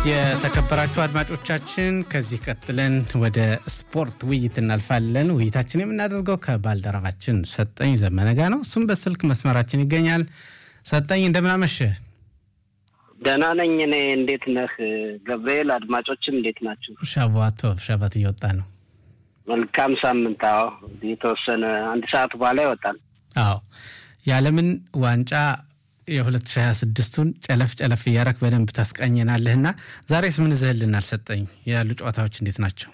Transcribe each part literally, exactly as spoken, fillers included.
የተከበራችሁ አድማጮቻችን ከዚህ ቀጥለን ወደ ስፖርት ውይይት እናልፋለን። ውይይታችን የምናደርገው ከባልደረባችን ሰጠኝ ዘመነ ጋር ነው። እሱም በስልክ መስመራችን ይገኛል። ሰጠኝ እንደምን አመሸህ? ደህና ነኝ እኔ። እንዴት ነህ ገብርኤል? አድማጮችም እንዴት ናችሁ? ሻባቶ ሻባት እየወጣ ነው። መልካም ሳምንት። አዎ የተወሰነ አንድ ሰዓት በኋላ ይወጣል። አዎ የዓለምን ዋንጫ የ2026ቱን ጨለፍ ጨለፍ ያረክ በደንብ ታስቀኘናለህና ዛሬስ ምን ዘህልናል? ሰጠኝ ያሉ ጨዋታዎች እንዴት ናቸው?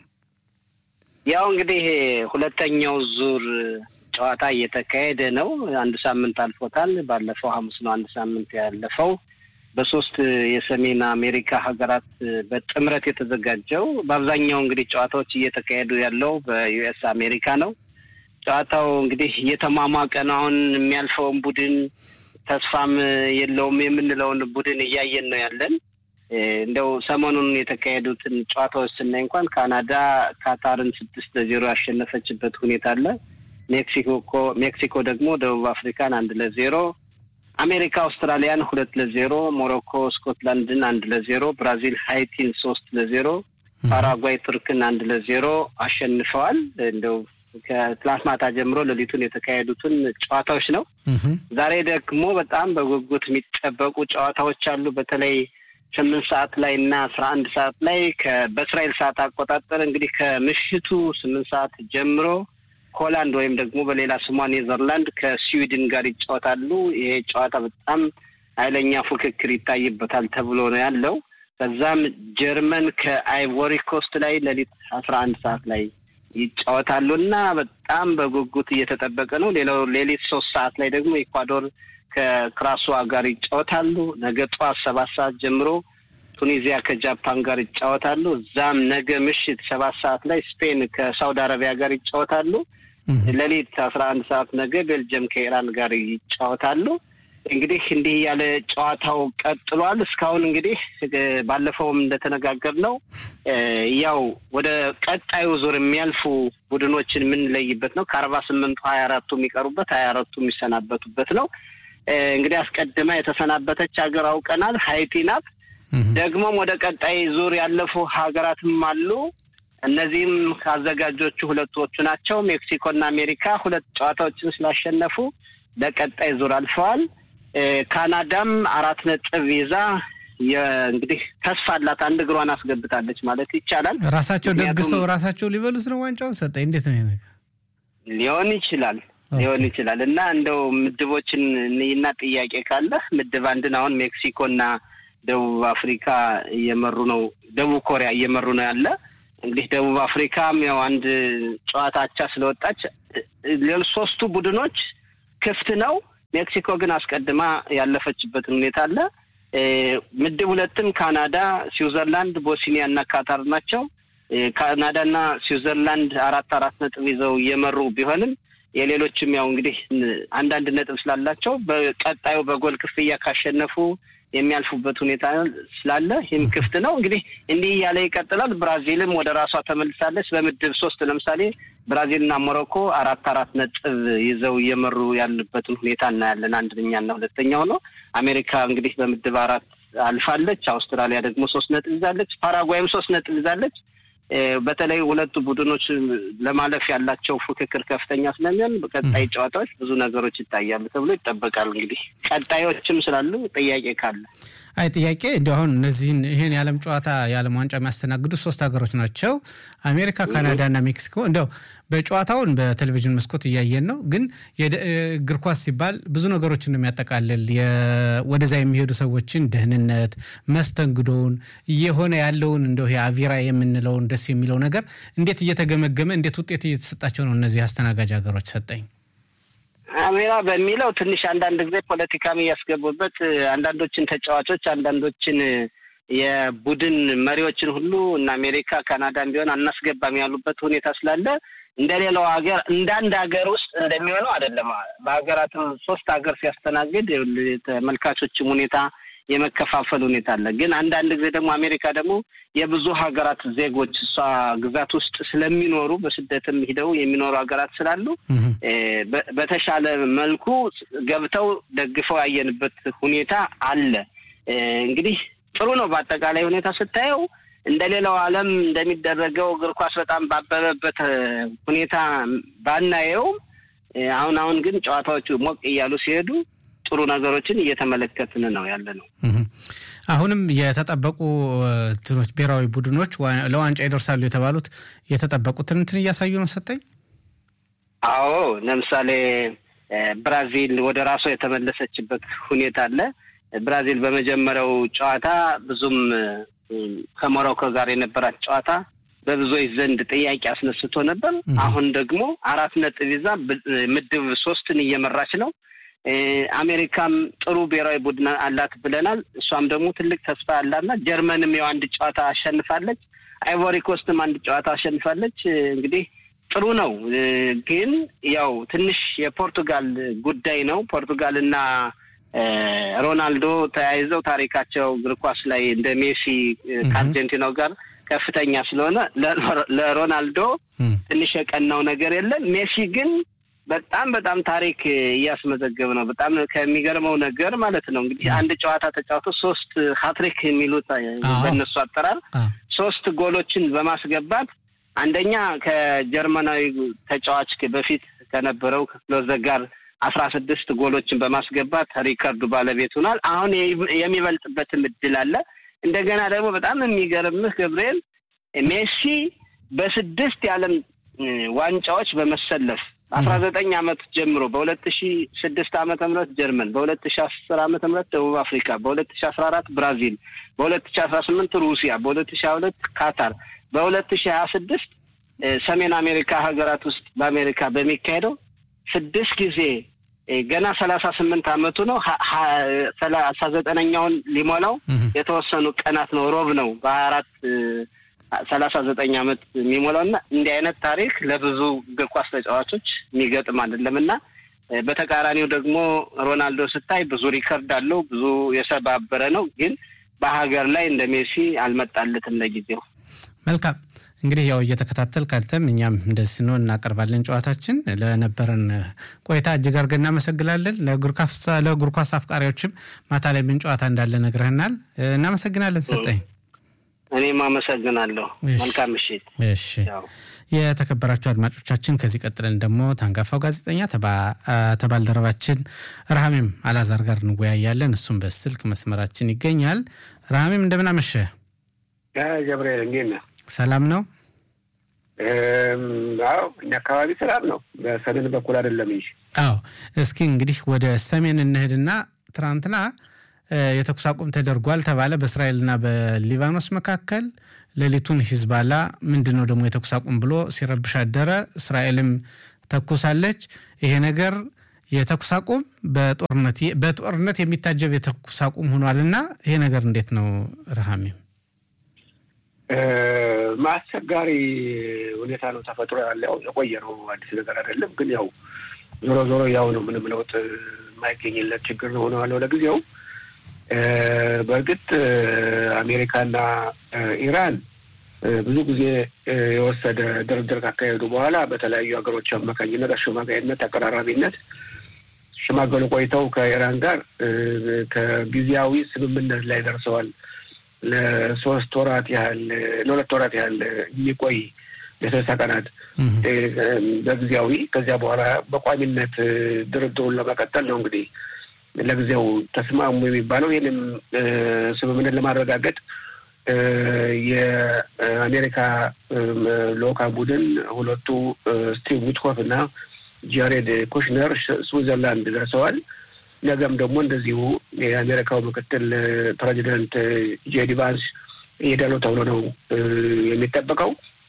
ያው እንግዲህ ሁለተኛው ዙር ጨዋታ እየተካሄደ ነው። አንድ ሳምንት አልፎታል። ባለፈው ሐሙስ ነው አንድ ሳምንት ያለፈው። በሶስት የሰሜን አሜሪካ ሀገራት በጥምረት የተዘጋጀው በአብዛኛው እንግዲህ ጨዋታዎች እየተካሄዱ ያለው በዩኤስ አሜሪካ ነው። ጨዋታው እንግዲህ እየተማማቀ ነው። አሁን የሚያልፈውን ቡድን ተስፋም የለውም የምንለውን ቡድን እያየን ነው ያለን። እንደው ሰሞኑን የተካሄዱትን ጨዋታዎች ስናይ እንኳን ካናዳ ካታርን ስድስት ለዜሮ ያሸነፈችበት ሁኔታ አለ። ሜክሲኮ ሜክሲኮ ደግሞ ደቡብ አፍሪካን አንድ ለዜሮ፣ አሜሪካ አውስትራሊያን ሁለት ለዜሮ፣ ሞሮኮ ስኮትላንድን አንድ ለዜሮ፣ ብራዚል ሃይቲን ሶስት ለዜሮ፣ ፓራጓይ ቱርክን አንድ ለዜሮ አሸንፈዋል። እንደው ከትላንት ማታ ጀምሮ ለሊቱን የተካሄዱትን ጨዋታዎች ነው። ዛሬ ደግሞ በጣም በጉጉት የሚጠበቁ ጨዋታዎች አሉ። በተለይ ስምንት ሰዓት ላይ እና አስራ አንድ ሰዓት ላይ በእስራኤል ሰዓት አቆጣጠር እንግዲህ ከምሽቱ ስምንት ሰዓት ጀምሮ ሆላንድ ወይም ደግሞ በሌላ ስሟ ኔዘርላንድ ከስዊድን ጋር ይጫወታሉ። ይሄ ጨዋታ በጣም ኃይለኛ ፉክክር ይታይበታል ተብሎ ነው ያለው። ከዛም ጀርመን ከአይቮሪ ኮስት ላይ ለሊት አስራ አንድ ሰዓት ላይ ይጫወታሉና በጣም በጉጉት እየተጠበቀ ነው። ሌላው ሌሊት ሶስት ሰዓት ላይ ደግሞ ኢኳዶር ከክራስዋ ጋር ይጫወታሉ። ነገ ጠዋት ሰባት ሰዓት ጀምሮ ቱኒዚያ ከጃፓን ጋር ይጫወታሉ። እዛም ነገ ምሽት ሰባት ሰዓት ላይ ስፔን ከሳውዲ አረቢያ ጋር ይጫወታሉ። ሌሊት አስራ አንድ ሰዓት ነገ ቤልጅየም ከኢራን ጋር ይጫወታሉ። እንግዲህ እንዲህ ያለ ጨዋታው ቀጥሏል። እስካሁን እንግዲህ ባለፈውም እንደተነጋገርነው ያው ወደ ቀጣዩ ዙር የሚያልፉ ቡድኖችን ምን ለይበት ነው ከአርባ ስምንት ሀያ አራት የሚቀሩበት ሀያ አራት የሚሰናበቱበት ነው። እንግዲህ አስቀድማ የተሰናበተች ሀገር አውቀናል፣ ሃይቲ ናት። ደግሞም ወደ ቀጣይ ዙር ያለፉ ሀገራትም አሉ። እነዚህም አዘጋጆቹ ሁለቶቹ ናቸው። ሜክሲኮና አሜሪካ ሁለት ጨዋታዎችን ስላሸነፉ ለቀጣይ ዙር አልፈዋል። ካናዳም አራት ነጥብ ይዛ እንግዲህ ተስፋ አላት፣ አንድ እግሯን አስገብታለች ማለት ይቻላል። ራሳቸው ደግሰው ራሳቸው ሊበሉስ ነው ዋንጫውን። ሰጠኝ እንዴት ነው ይሄ? ሊሆን ይችላል ሊሆን ይችላል እና እንደው ምድቦችን እና ጥያቄ ካለ ምድብ አንድን አሁን ሜክሲኮና ደቡብ አፍሪካ እየመሩ ነው፣ ደቡብ ኮሪያ እየመሩ ነው ያለ። እንግዲህ ደቡብ አፍሪካም ያው አንድ ጨዋታ አቻ ስለወጣች ሌሎች ሶስቱ ቡድኖች ክፍት ነው። ሜክሲኮ ግን አስቀድማ ያለፈችበት ሁኔታ አለ። ምድብ ሁለትም ካናዳ፣ ስዊዘርላንድ፣ ቦስኒያ እና ካታር ናቸው። ካናዳና ስዊዘርላንድ አራት አራት ነጥብ ይዘው እየመሩ ቢሆንም የሌሎችም ያው እንግዲህ አንዳንድ ነጥብ ስላላቸው በቀጣዩ በጎል ክፍያ ካሸነፉ የሚያልፉበት ሁኔታ ስላለ ይህም ክፍት ነው። እንግዲህ እንዲህ ያለ ይቀጥላል። ብራዚልም ወደ ራሷ ተመልሳለች። በምድብ ሶስት ለምሳሌ ብራዚልና ሞሮኮ አራት አራት ነጥብ ይዘው እየመሩ ያሉበትን ሁኔታ እናያለን። አንደኛና ሁለተኛው ነው። አሜሪካ እንግዲህ በምድብ አራት አልፋለች። አውስትራሊያ ደግሞ ሶስት ነጥብ ይዛለች። ፓራጓይም ሶስት ነጥብ ይዛለች። በተለይ ሁለቱ ቡድኖች ለማለፍ ያላቸው ፉክክር ከፍተኛ ስለሚሆን በቀጣይ ጨዋታዎች ብዙ ነገሮች ይታያሉ ተብሎ ይጠበቃል። እንግዲህ ቀጣዮችም ስላሉ ጥያቄ ካለ አይ ጥያቄ እንደው አሁን እነዚህን ይሄን የዓለም ጨዋታ የዓለም ዋንጫ የሚያስተናግዱ ሶስት ሀገሮች ናቸው፣ አሜሪካ፣ ካናዳ እና ሜክሲኮ። እንደው በጨዋታውን በቴሌቪዥን መስኮት እያየን ነው። ግን የእግር ኳስ ሲባል ብዙ ነገሮችን ነው የሚያጠቃልል። ወደዛ የሚሄዱ ሰዎችን ደህንነት፣ መስተንግዶውን እየሆነ ያለውን እንደው የአቪራ የምንለውን ደስ የሚለው ነገር እንዴት እየተገመገመ እንዴት ውጤት እየተሰጣቸው ነው እነዚህ አስተናጋጅ ሀገሮች? ሰጠኝ አሜሪካ በሚለው ትንሽ አንዳንድ ጊዜ ፖለቲካም ያስገቡበት አንዳንዶችን ተጫዋቾች አንዳንዶችን የቡድን መሪዎችን ሁሉ እና አሜሪካ ካናዳም ቢሆን አናስገባም ያሉበት ሁኔታ ስላለ እንደሌላው ሀገር እንዳንድ ሀገር ውስጥ እንደሚሆነው አይደለም። በሀገራትም ሶስት ሀገር ሲያስተናግድ ተመልካቾችም ሁኔታ የመከፋፈል ሁኔታ አለ። ግን አንዳንድ ጊዜ ደግሞ አሜሪካ ደግሞ የብዙ ሀገራት ዜጎች እሷ ግዛት ውስጥ ስለሚኖሩ በስደትም ሄደው የሚኖሩ ሀገራት ስላሉ በተሻለ መልኩ ገብተው ደግፈው ያየንበት ሁኔታ አለ። እንግዲህ ጥሩ ነው በአጠቃላይ ሁኔታ ስታየው እንደሌላው ዓለም እንደሚደረገው እግር ኳስ በጣም ባበበበት ሁኔታ ባናየው አሁን አሁን ግን ጨዋታዎቹ ሞቅ እያሉ ሲሄዱ ጥሩ ነገሮችን እየተመለከትን ነው ያለነው አሁንም የተጠበቁ ትሮች ብሔራዊ ቡድኖች ለዋንጫ ይደርሳሉ የተባሉት የተጠበቁትን እንትን ያሳዩ ነው ሰጠኝ አዎ ለምሳሌ ብራዚል ወደ ራሷ የተመለሰችበት ሁኔታ አለ ብራዚል በመጀመሪያው ጨዋታ ብዙም ከሞሮኮ ጋር የነበራት ጨዋታ በብዙዎች ዘንድ ጥያቄ አስነስቶ ነበር አሁን ደግሞ አራት ነጥብ ይዛ ምድብ ሶስትን እየመራች ነው አሜሪካም ጥሩ ብሔራዊ ቡድን አላት ብለናል እሷም ደግሞ ትልቅ ተስፋ አላትና ጀርመንም ያው አንድ ጨዋታ አሸንፋለች አይቮሪ ኮስትም አንድ ጨዋታ አሸንፋለች እንግዲህ ጥሩ ነው ግን ያው ትንሽ የፖርቱጋል ጉዳይ ነው ፖርቱጋልና ሮናልዶ ተያይዘው ታሪካቸው እግር ኳስ ላይ እንደ ሜሲ ከአርጀንቲና ጋር ከፍተኛ ስለሆነ ለሮናልዶ ትንሽ የቀናው ነገር የለም ሜሲ ግን በጣም በጣም ታሪክ ያስመዘገበ ነው በጣም ከሚገርመው ነገር ማለት ነው እንግዲህ አንድ ጨዋታ ተጫውቶ ሶስት ሃትሪክ የሚሉት በእነሱ አጠራር ሶስት ጎሎችን በማስገባት አንደኛ ከጀርመናዊ ተጫዋች በፊት ከነበረው ክሎዘ ጋር አስራ ስድስት ጎሎችን በማስገባት ሪካርዱ ባለቤት ሆኗል አሁን የሚበልጥበት እድል አለ እንደገና ደግሞ በጣም የሚገርምህ ገብርኤል ሜሲ በስድስት የዓለም ዋንጫዎች በመሰለፍ አስራ ዘጠኝ አመት ጀምሮ በ2006 ዓመተ ምህረት ጀርመን በ2010 ዓመተ ምህረት ደቡብ አፍሪካ በ2014 ብራዚል በ2018 ሩሲያ በ2022 ካታር በ2026 ሰሜን አሜሪካ ሀገራት ውስጥ በአሜሪካ በሚካሄደው ስድስት ጊዜ ገና ሰላሳ ስምንት አመቱ ነው ሰላሳ ዘጠነኛውን ሊሞላው የተወሰኑ ቀናት ነው ሮብ ነው በ24 ሰላሳ ዘጠኝ አመት የሚሞላውና እንዲህ አይነት ታሪክ ለብዙ እግር ኳስ ተጫዋቾች የሚገጥም አይደለምና በተቃራኒው ደግሞ ሮናልዶ ስታይ ብዙ ሪከርድ አለው ብዙ የሰባበረ ነው ግን በሀገር ላይ እንደ ሜሲ አልመጣለትም ለጊዜው መልካም እንግዲህ ያው እየተከታተል ካልተም እኛም እንደዚህ ነው እናቀርባለን ጨዋታችን ለነበረን ቆይታ እጅግ አድርገን እናመሰግናለን ለእግር ኳስ ለእግር ኳስ አፍቃሪዎችም ማታ ላይ ምን ጨዋታ እንዳለ ነግረህናል እናመሰግናለን ሰጠኝ እኔም አመሰግናለሁ መልካም ምሽት እሺ የተከበራችሁ አድማጮቻችን ከዚህ ቀጥለን ደግሞ ታንጋፋው ጋዜጠኛ ተባልደረባችን ረሃሚም አላዛር ጋር እንወያያለን እሱም በስልክ መስመራችን ይገኛል ረሃሚም እንደምን አመሸ ገብርኤል እንዴት ነህ ሰላም ነው እም አው እኛ አካባቢ ሰላም ነው በሰሜን በኩል አይደለም እንጂ አው እስኪ እንግዲህ ወደ ሰሜን እንሄድና ትራንትና የተኩስ አቁም ተደርጓል ተባለ በእስራኤልና በሊባኖስ መካከል ለሊቱን ሂዝባላ ምንድነው ደግሞ የተኩስ አቁም ብሎ ሲረብሽ አደረ እስራኤልም ተኩሳለች ይሄ ነገር የተኩስ አቁም በጦርነት በጦርነት የሚታጀብ የተኩስ አቁም ሆኗልና ይሄ ነገር እንዴት ነው ረሃሚም ማስቸጋሪ ሁኔታ ነው ተፈጥሮ ያለው የቆየ ነው አዲስ ነገር አይደለም ግን ያው ዞሮ ዞሮ ያው ነው ምንም ለውጥ የማይገኝለት ችግር ነው ሆኗል ለጊዜው በእርግጥ አሜሪካና ኢራን ብዙ ጊዜ የወሰደ ድርድር ካካሄዱ በኋላ በተለያዩ ሀገሮች አማካኝነት አሸማጋይነት አቀራራቢነት ሽማገሉ ቆይተው ከኢራን ጋር ከጊዜያዊ ስምምነት ላይ ደርሰዋል ለሶስት ወራት ያህል ለሁለት ወራት ያህል የሚቆይ የሰላሳ ቀናት በጊዜያዊ ከዚያ በኋላ በቋሚነት ድርድሩን ለመቀጠል ነው እንግዲህ ለጊዜው ተስማሙ የሚባለው ይሄንም ስምምነት ለማረጋገጥ የአሜሪካ ሎካል ቡድን ሁለቱ ስቲቭ ዊትኮፍ እና ጃሬድ ኩሽነር ስዊዘርላንድ ደርሰዋል ነገም ደግሞ እንደዚሁ የአሜሪካው ምክትል ፕሬዚደንት ጄዲ ቫንስ ይሄዳሉ ተብሎ ነው የሚጠበቀው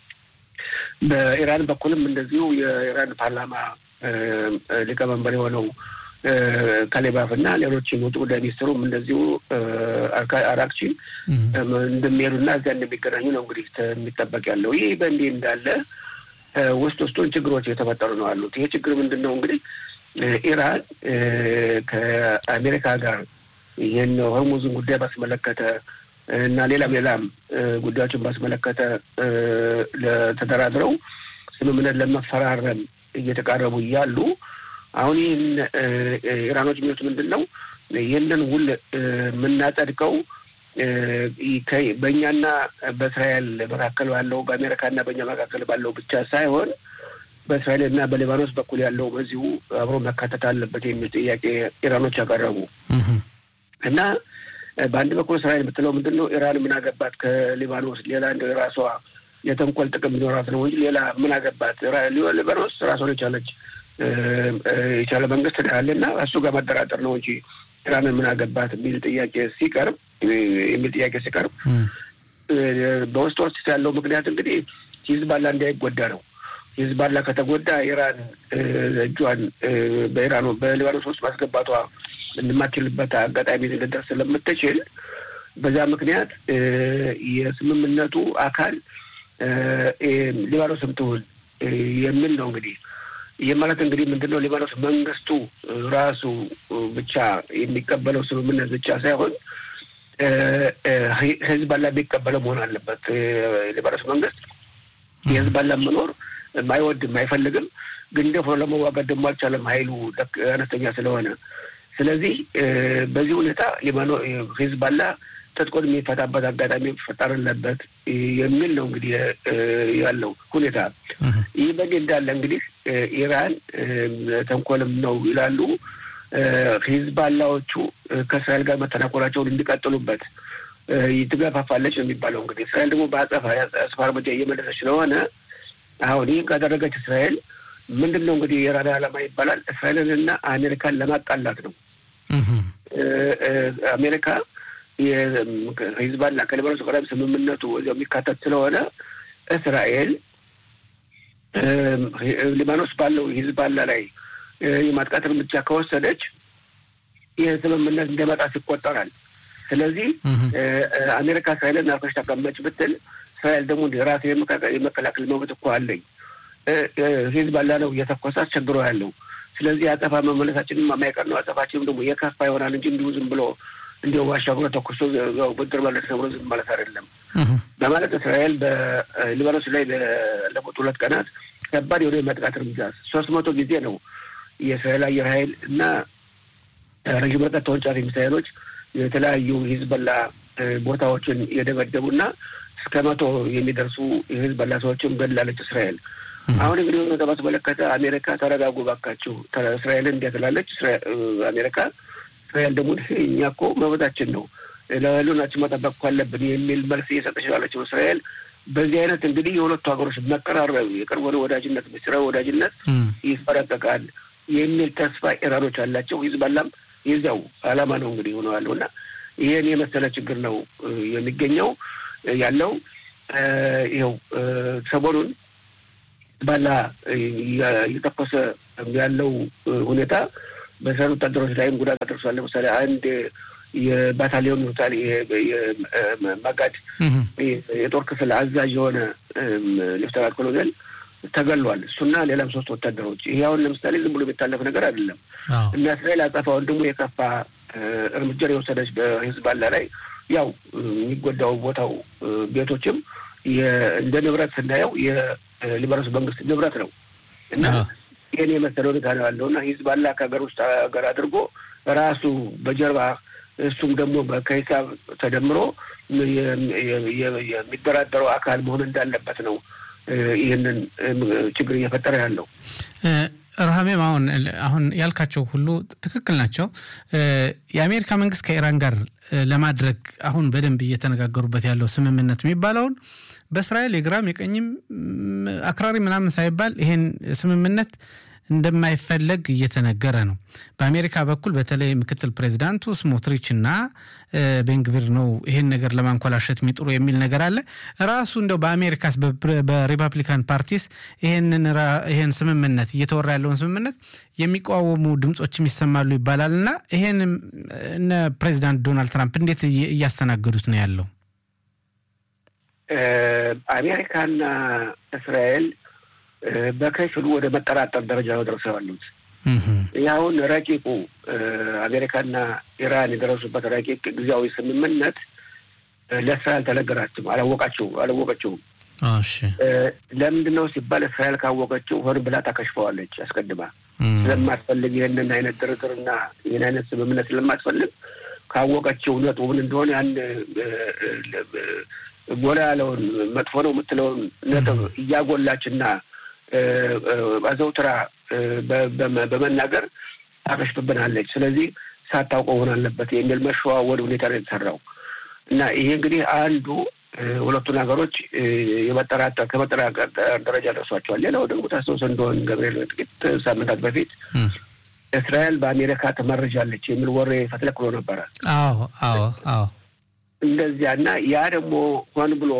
በኢራን በኩልም እንደዚሁ የኢራን ፓርላማ ሊቀመንበር የሆነው ካሌባፍና ሌሎችም ወጡ ጉዳይ ሚኒስትሩም እንደዚሁ አራክቺ እንደሚሄዱና እዚያ እንደሚገናኙ ነው እንግዲህ የሚጠበቅ ያለው ይህ በእንዲህ እንዳለ ውስጥ ውስጡን ችግሮች የተፈጠሩ ነው አሉት ይሄ ችግር ምንድን ነው እንግዲህ ኢራን ከአሜሪካ ጋር ይህን ሆርሙዝን ጉዳይ ባስመለከተ እና ሌላም ሌላም ጉዳዮችን ባስመለከተ ለተደራድረው ስምምነት ለመፈራረም እየተቃረቡ እያሉ አሁን ይህን ኢራኖች የሚሉት ምንድን ነው ይህንን ውል የምናጸድቀው በእኛና በእስራኤል መካከል ባለው በአሜሪካና በእኛ መካከል ባለው ብቻ ሳይሆን በእስራኤልና በሊባኖስ በኩል ያለው በዚሁ አብሮ መካተት አለበት የሚል ጥያቄ ኢራኖች ያቀረቡ እና በአንድ በኩል እስራኤል የምትለው ምንድን ነው? ኢራን ምን አገባት ከሊባኖስ ሌላ እንደ ራሷ የተንኮል ጥቅም ሊኖራት ነው እንጂ ሌላ ምን አገባት? ሊባኖስ ራሷን የቻለች የቻለ መንግስት አለና እሱ ጋር መደራደር ነው እንጂ ኢራን ምን አገባት የሚል ጥያቄ ሲቀርብ የሚል ጥያቄ ሲቀርብ በውስጥ ውስጥ ያለው ምክንያት እንግዲህ ሂዝቦላ እንዳይጎዳ ነው። ሂዝቦላ ከተጎዳ ኢራን እጇን በኢራን በሊባኖስ ውስጥ ማስገባቷ እንደማትችልበት አጋጣሚ ልደርስ ስለምትችል በዛ ምክንያት የስምምነቱ አካል ሊባኖስም ትሁን የሚል ነው። እንግዲህ ይህ ማለት እንግዲህ ምንድነው ሊባኖስ መንግስቱ ራሱ ብቻ የሚቀበለው ስምምነት ብቻ ሳይሆን ሂዝቦላ ቢቀበለው መሆን አለበት። ሊባኖስ መንግስት የሂዝቦላ መኖር ማይወድም አይፈልግም፣ ግን ደፍሮ ለመዋጋት ደግሞ አልቻለም ኃይሉ አነስተኛ ስለሆነ። ስለዚህ በዚህ ሁኔታ ሊባኖስ ሂዝቦላ ተጥቆን የሚፈታበት አጋጣሚ ፈጠር አለበት የሚል ነው እንግዲህ ያለው ሁኔታ። ይህ በዚህ እንዳለ እንግዲህ ኢራን ተንኮልም ነው ይላሉ ሂዝቦላዎቹ ከእስራኤል ጋር መተናኮላቸውን እንዲቀጥሉበት ይትገፋፋለች ነው የሚባለው። እንግዲህ እስራኤል ደግሞ በአጸፋ አስፋር በጃ እየመለሰች ስለሆነ አሁን ይህን ካደረገች እስራኤል ምንድን ነው እንግዲህ የኢራን ዓላማ ይባላል እስራኤልንና አሜሪካን ለማጣላት ነው። አሜሪካ የሂዝቦላ ከሊባኖስ ጋር ስምምነቱ እዚያው የሚካተት ስለሆነ እስራኤል ሊባኖስ ባለው ሂዝቦላ ላይ የማጥቃት እርምጃ ከወሰደች ይህ ስምምነት እንደመጣስ ይቆጠራል። ስለዚህ አሜሪካ እስራኤልን አርፈሽ ተቀመጭ ብትል እስራኤል ደግሞ ራስ የመከላከል መብት እኮ አለኝ፣ ሂዝቦላ ነው እየተኮሰ አስቸግሮ ያለው፣ ስለዚህ አጸፋ መመለሳችንም የማይቀር ነው፣ አጸፋችንም ደግሞ የከፋ ይሆናል እንጂ እንዲሁ ዝም ብሎ እንዲሁ አሻግሮ ተኩሶ ብድር መለስ ብሎ ዝም ማለት አይደለም በማለት እስራኤል በሊባኖስ ላይ ባለፉት ሁለት ቀናት ከባድ የሆነ የማጥቃት እርምጃ ሶስት መቶ ጊዜ ነው የእስራኤል አየር ኃይል እና ረዥም ርቀት ተወንጫፊ ሚሳይሎች የተለያዩ ሂዝቦላ ቦታዎችን የደበደቡና እስከ መቶ የሚደርሱ የሂዝቦላ ሰዎችን ገድላለች እስራኤል። አሁን እንግዲህ ሆነ ተባስመለከተ አሜሪካ ተረጋጉ ባካችሁ እስራኤልን እንዲያተላለች አሜሪካ እስራኤል ደግሞ እኛ እኮ መብታችን ነው ለሉናችን መጠበቅ አለብን የሚል መልስ እየሰጠች ያለችው እስራኤል። በዚህ አይነት እንግዲህ የሁለቱ ሀገሮች መቀራረብ የቅርብ ወዳጅነት ምስጢራዊ ወዳጅነት ይፈረቀቃል የሚል ተስፋ ኢራኖች አላቸው። ሂዝቦላም የዚያው ዓላማ ነው እንግዲህ ሆነዋልና ይሄን የመሰለ ችግር ነው የሚገኘው ያለው። ይኸው ሰሞኑን ባላ እየተኮሰ ያለው ሁኔታ በሰሩ ወታደሮች ላይም ጉዳት አድርሷል። ለምሳሌ አንድ የባታሊዮን ወታደር የማጋድ የጦር ክፍል አዛዥ የሆነ ሌፍተናንት ኮሎኔል ተገሏል። እሱና ሌላም ሶስት ወታደሮች። ይሄ አሁን ለምሳሌ ዝም ብሎ የሚታለፍ ነገር አይደለም እና እስራኤል አጸፋውን ደግሞ የከፋ እርምጃ የወሰደች በሂዝቦላ ላይ ያው የሚጎዳው ቦታው ቤቶችም እንደ ንብረት ስናየው የሊባኖስ መንግስት ንብረት ነው እና ይሄን የመሰለ ሁኔታ ነው ያለውና ሂዝቦላ ከሀገር ውስጥ ሀገር አድርጎ ራሱ በጀርባ እሱም ደግሞ ከሂሳብ ተደምሮ የሚደራደረው አካል መሆን እንዳለበት ነው ይህንን ችግር እየፈጠረ ያለው። ረሃሜም አሁን አሁን ያልካቸው ሁሉ ትክክል ናቸው። የአሜሪካ መንግስት ከኢራን ጋር ለማድረግ አሁን በደንብ እየተነጋገሩበት ያለው ስምምነት የሚባለውን በእስራኤል የግራም የቀኝም አክራሪ ምናምን ሳይባል ይሄን ስምምነት እንደማይፈለግ እየተነገረ ነው። በአሜሪካ በኩል በተለይ ምክትል ፕሬዝዳንቱ ስሞትሪችና ቤንግቪር ነው ይሄን ነገር ለማንኮላሸት የሚጥሩ የሚል ነገር አለ። ራሱ እንደው በአሜሪካስ በሪፐብሊካን ፓርቲስ ይሄንን ይሄን ስምምነት እየተወራ ያለውን ስምምነት የሚቃወሙ ድምጾችም ይሰማሉ ይባላልና ይሄን እነ ፕሬዝዳንት ዶናልድ ትራምፕ እንዴት እያስተናገዱት ነው ያለው? አሜሪካና እስራኤል በከፊሉ ወደ መጠራጠር ደረጃ ደርሰዋል። ያውን ረቂቁ አሜሪካና ኢራን የደረሱበት ረቂቅ ጊዜያዊ ስምምነት ለእስራኤል ተነገራቸው አላወቃቸው አላወቀችው። እሺ ለምንድን ነው ሲባል እስራኤል ካወቀችው ሆን ብላ ታከሽፈዋለች አስቀድማ ስለማትፈልግ ይሄንን አይነት ድርድርና ይሄን አይነት ስምምነት ስለማትፈልግ ካወቀችው ነጥቡ ምን እንደሆነ ያን ጎላ ያለውን መጥፎ ነው የምትለውን ነጥብ እያጎላችና አዘውትራ በመናገር ታከሽፍብናለች። ስለዚህ ሳታውቀው ሆነ አለበት የሚል መሸዋወድ ሁኔታ ነው የተሰራው እና ይሄ እንግዲህ አንዱ ሁለቱ ነገሮች የመጠራጠር ከመጠራጠር ደረጃ ደርሷቸዋል። ሌላው ደግሞ ታስታውስ እንደሆነ ገብርኤል ጥቂት ሳምንታት በፊት እስራኤል በአሜሪካ ተመረጃለች የሚል ወሬ ፈትለክሎ ነበር። አዎ አዎ አዎ እንደዚያና ያ ደግሞ ሆን ብሎ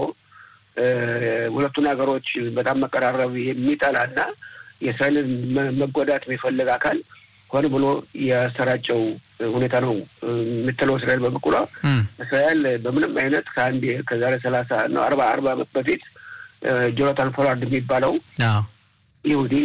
ሁለቱ ነገሮች በጣም መቀራረብ የሚጠላና የእስራኤልን መጎዳት የሚፈልግ አካል ሆን ብሎ ያሰራጨው ሁኔታ ነው የምትለው እስራኤል በበኩሏ እስራኤል በምንም አይነት ከአንድ ከዛሬ ሰላሳ ነው አርባ አርባ ዓመት በፊት ጆናታን ፖላርድ የሚባለው አዎ ይሁዲ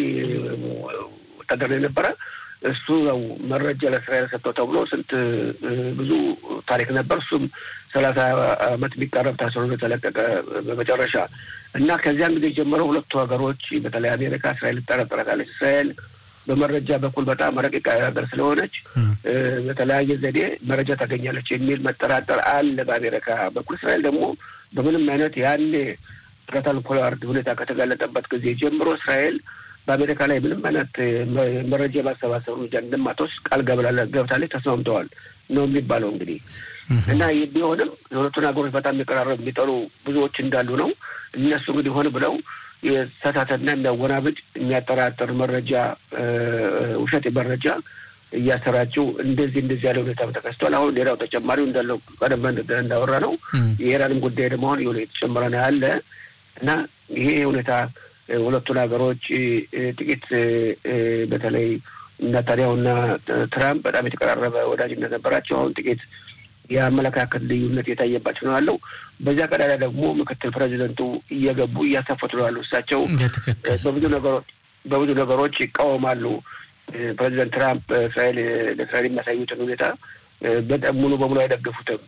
ወታደር የነበረ እሱ ነው መረጃ ለእስራኤል ሰጥቶ ተብሎ ስንት ብዙ ታሪክ ነበር። እሱም ሰላሳ ዓመት ቢቀርብ ታስሮ ተለቀቀ በመጨረሻ እና ከዚያ እንግዲህ ጀምሮ ሁለቱ ሀገሮች በተለይ አሜሪካ እስራኤል ተጠራጥራለች። እስራኤል በመረጃ በኩል በጣም ረቂቅ ሀገር ስለሆነች በተለያየ ዘዴ መረጃ ታገኛለች የሚል መጠራጠር አለ በአሜሪካ በኩል። እስራኤል ደግሞ በምንም አይነት ያኔ ጆናታን ፖላርድ ሁኔታ ከተጋለጠበት ጊዜ ጀምሮ እስራኤል በአሜሪካ ላይ ምንም አይነት መረጃ ማሰባሰብ ነው እንደማትወስድ ቃል ገብታለች። ተስማምተዋል ነው የሚባለው እንግዲህ እና ቢሆንም የሁለቱን ሀገሮች በጣም የሚቀራረብ የሚጠሉ ብዙዎች እንዳሉ ነው። እነሱ እንግዲህ ሆን ብለው የሰታተና የሚያወናብድ የሚያጠራጥር መረጃ ውሸት መረጃ እያሰራጩ እንደዚህ እንደዚህ ያለ ሁኔታ ተከስቷል። አሁን ሌላው ተጨማሪው እንዳለው ቀደም እንዳወራ ነው የኢራንም ጉዳይ ደግሞ አሁን የሆነ የተጨመረ ነው ያለ እና ይሄ ሁኔታ ሁለቱን ሀገሮች ጥቂት በተለይ ኔታንያሁና ትራምፕ በጣም የተቀራረበ ወዳጅነት ነበራቸው። አሁን ጥቂት የአመለካከት ልዩነት የታየባቸው ነው ያለው። በዚያ ቀዳዳ ደግሞ ምክትል ፕሬዚደንቱ እየገቡ እያሳፈቱ ነው ያሉ። እሳቸው በብዙ ነገሮች በብዙ ነገሮች ይቃወማሉ። ፕሬዚደንት ትራምፕ እስራኤል ለእስራኤል የሚያሳዩትን ሁኔታ በጣም ሙሉ በሙሉ አይደግፉትም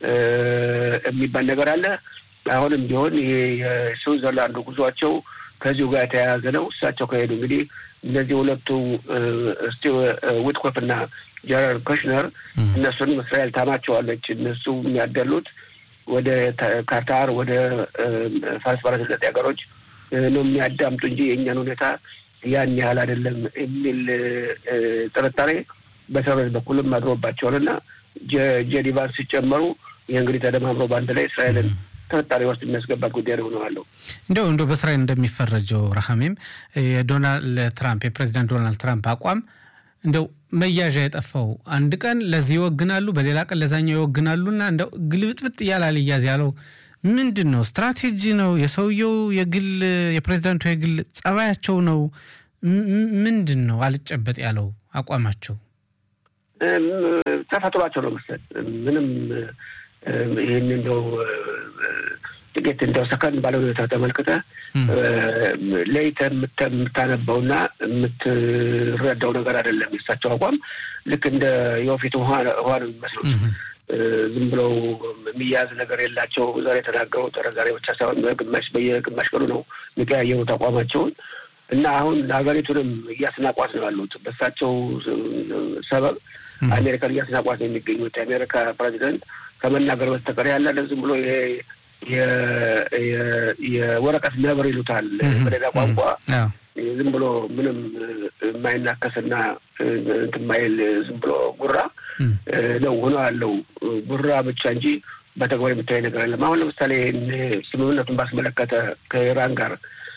የሚባል ነገር አለ። አሁንም ቢሆን የስዊዘርላንዱ ጉዟቸው ከዚሁ ጋር የተያያዘ ነው። እሳቸው ከሄዱ እንግዲህ እነዚህ ሁለቱ ስቲቭ ዊትኮፍና ጃረድ ኩሽነር እነሱንም እስራኤል ታማቸዋለች። እነሱ የሚያደሉት ወደ ካታር ወደ ፋርስ ባሕረ ሰላጤ ሀገሮች ነው የሚያዳምጡ እንጂ የእኛን ሁኔታ ያን ያህል አይደለም የሚል ጥርጣሬ በእስራኤል በኩልም አድሮባቸዋልና ጄዲቫን ሲጨመሩ ይህ እንግዲህ ተደማምሮ በአንድ ላይ እስራኤልን ተጣጣሪ ውስጥ የሚያስገባት ጉዳይ ነው አለው። እንደው እንደው በእስራኤል እንደሚፈረጀው ረሐሜም የዶናልድ ትራምፕ የፕሬዝዳንት ዶናልድ ትራምፕ አቋም እንደው መያዣ የጠፋው አንድ ቀን ለዚህ ይወግናሉ፣ በሌላ ቀን ለዛኛው ይወግናሉና እንደው ግልብጥብጥ ያላል ይያዝ ያለው ምንድነው? ስትራቴጂ ነው? የሰውየው የግል የፕሬዝዳንቱ የግል ጸባያቸው ነው? ምንድነው አልጨበጥ ያለው አቋማቸው? ተፈጥሯቸው ነው መሰለኝ። ምንም ይሄን እንደው ጥቂት እንደው ሰከን ባለው ሁኔታ ተመልክተ ለይተህ የምታነባውና የምትረዳው ነገር አይደለም። የእሳቸው አቋም ልክ እንደ የወፊት ውሃ ውሃ ነው የሚመስሉት። ዝም ብለው የሚያዝ ነገር የላቸው። ዛሬ የተናገሩት ዛሬ ብቻ ሳይሆን በግማሽ በየግማሽ ቀኑ ነው የሚቀያየሩት አቋማቸውን እና አሁን ሀገሪቱንም እያስናቋት ነው ያሉት። በእሳቸው ሰበብ አሜሪካን እያስናቋት ነው የሚገኙት። የአሜሪካ ፕሬዚደንት ከመናገር በስተቀር ያለ ዝም ብሎ የወረቀት ነብር ይሉታል በሌላ ቋንቋ ዝም ብሎ ምንም የማይናከስና እንትን ማይል ዝም ብሎ ጉራ ነው ሆኖ ያለው ጉራ ብቻ እንጂ በተግባር የሚታይ ነገር የለም። አሁን ለምሳሌ ስምምነቱን ባስመለከተ ከኢራን ጋር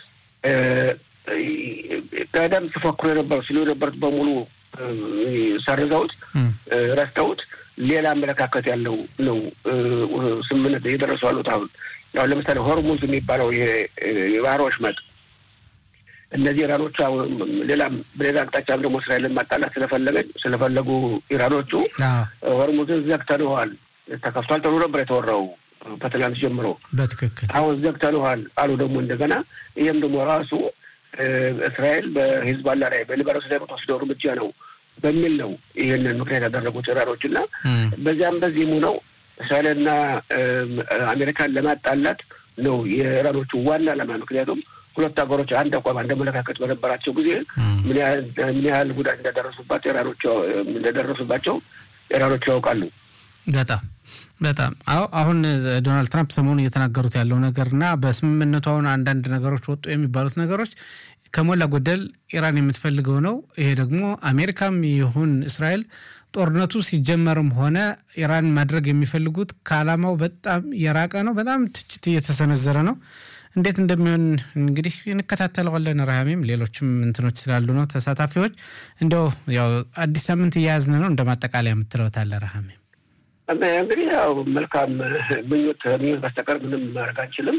ቀደም ሲፎክሩ የነበሩ ሲሉ የነበሩት በሙሉ ሰርዘውት ረስተውት ሌላ አመለካከት ያለው ነው ስምምነት የደረሱ አሉት። አሁን ያው ለምሳሌ ሆርሙዝ የሚባለው የባህር ወሽመጥ እነዚህ ኢራኖቹ ሌላም በሌላ አቅጣጫ ደግሞ እስራኤልን ማጣላት ስለፈለገ ስለፈለጉ ኢራኖቹ ሆርሙዝን ዘግተነዋል፣ ተከፍቷል ተብሎ ነበር የተወራው ከትላንት ጀምሮ። በትክክል አሁን ዘግተነዋል አሉ ደግሞ እንደገና። ይሄም ደግሞ ራሱ እስራኤል በሂዝቦላ ላይ በሊባኖስ ላይ የምትወስደው እርምጃ ነው በሚል ነው ይሄንን ምክንያት ያደረጉት ኢራኖችና በዚያም በዚህም ነው እስራኤልና አሜሪካን ለማጣላት ነው የኢራኖቹ ዋና ዓላማ። ምክንያቱም ሁለት ሀገሮች አንድ አቋም አንድ አመለካከት በነበራቸው ጊዜ ምን ያህል ምን ያህል ጉዳት እንደደረሱባቸው ኢራኖቹ እንደደረሱባቸው ኢራኖቹ ያውቃሉ። በጣም በጣም አው አሁን ዶናልድ ትራምፕ ሰሞኑን እየተናገሩት ያለው ነገርና በስምምነቱ አሁን አንዳንድ ነገሮች ወጡ የሚባሉት ነገሮች ከሞላ ጎደል ኢራን የምትፈልገው ነው። ይሄ ደግሞ አሜሪካም ይሁን እስራኤል ጦርነቱ ሲጀመርም ሆነ ኢራን ማድረግ የሚፈልጉት ከዓላማው በጣም የራቀ ነው። በጣም ትችት እየተሰነዘረ ነው። እንዴት እንደሚሆን እንግዲህ እንከታተለዋለን። ረሃሜም ሌሎችም እንትኖች ስላሉ ነው ተሳታፊዎች። እንደው ያው አዲስ ሳምንት እያያዝን ነው እንደማጠቃለያ የምትለውታለ ረሃሜ? እንግዲህ ያው መልካም ምኞት ምኞት በስተቀር ምንም ማድረግ አንችልም።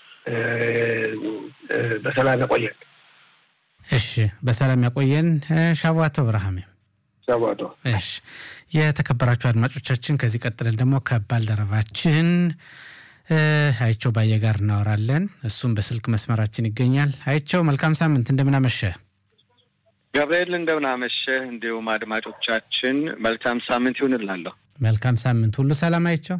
በሰላም ያቆየን። እሺ በሰላም ያቆየን። ሻባቶ ረሃሜ ሻባቶ። እሺ የተከበራችሁ አድማጮቻችን ከዚህ ቀጥለን ደግሞ ከባልደረባችን አይቸው ባየ ጋር እናወራለን። እሱም በስልክ መስመራችን ይገኛል። አይቸው መልካም ሳምንት እንደምን አመሸ? ገብርኤል እንደምን አመሸ? እንዲሁም አድማጮቻችን መልካም ሳምንት ይሁንላለሁ። መልካም ሳምንት ሁሉ ሰላም አይቸው?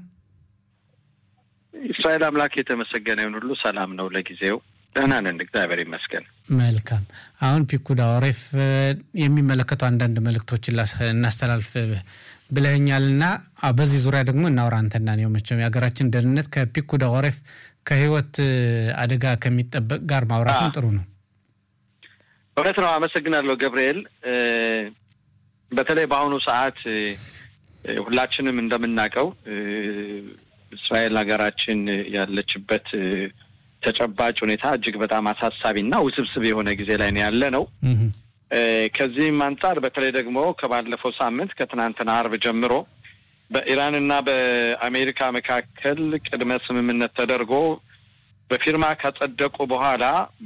እስራኤል አምላክ የተመሰገነ ይሁን፣ ሁሉ ሰላም ነው ለጊዜው። ደህና ነን እግዚአብሔር ይመስገን። መልካም። አሁን ፒኩዳ ኦሬፍ የሚመለከቱ አንዳንድ መልእክቶችን እናስተላልፍ ብለኛልና በዚህ ዙሪያ ደግሞ እናወራ አንተና ነው መቼም የሀገራችን ደህንነት ከፒኩዳ ኦሬፍ ከህይወት አደጋ ከሚጠበቅ ጋር ማውራትም ጥሩ ነው። እውነት ነው። አመሰግናለሁ ገብርኤል። በተለይ በአሁኑ ሰዓት ሁላችንም እንደምናውቀው እስራኤል ሀገራችን ያለችበት ተጨባጭ ሁኔታ እጅግ በጣም አሳሳቢና ውስብስብ የሆነ ጊዜ ላይ ነው ያለ ነው። ከዚህም አንፃር በተለይ ደግሞ ከባለፈው ሳምንት ከትናንትና አርብ ጀምሮ በኢራንና በአሜሪካ መካከል ቅድመ ስምምነት ተደርጎ በፊርማ ከጸደቁ በኋላ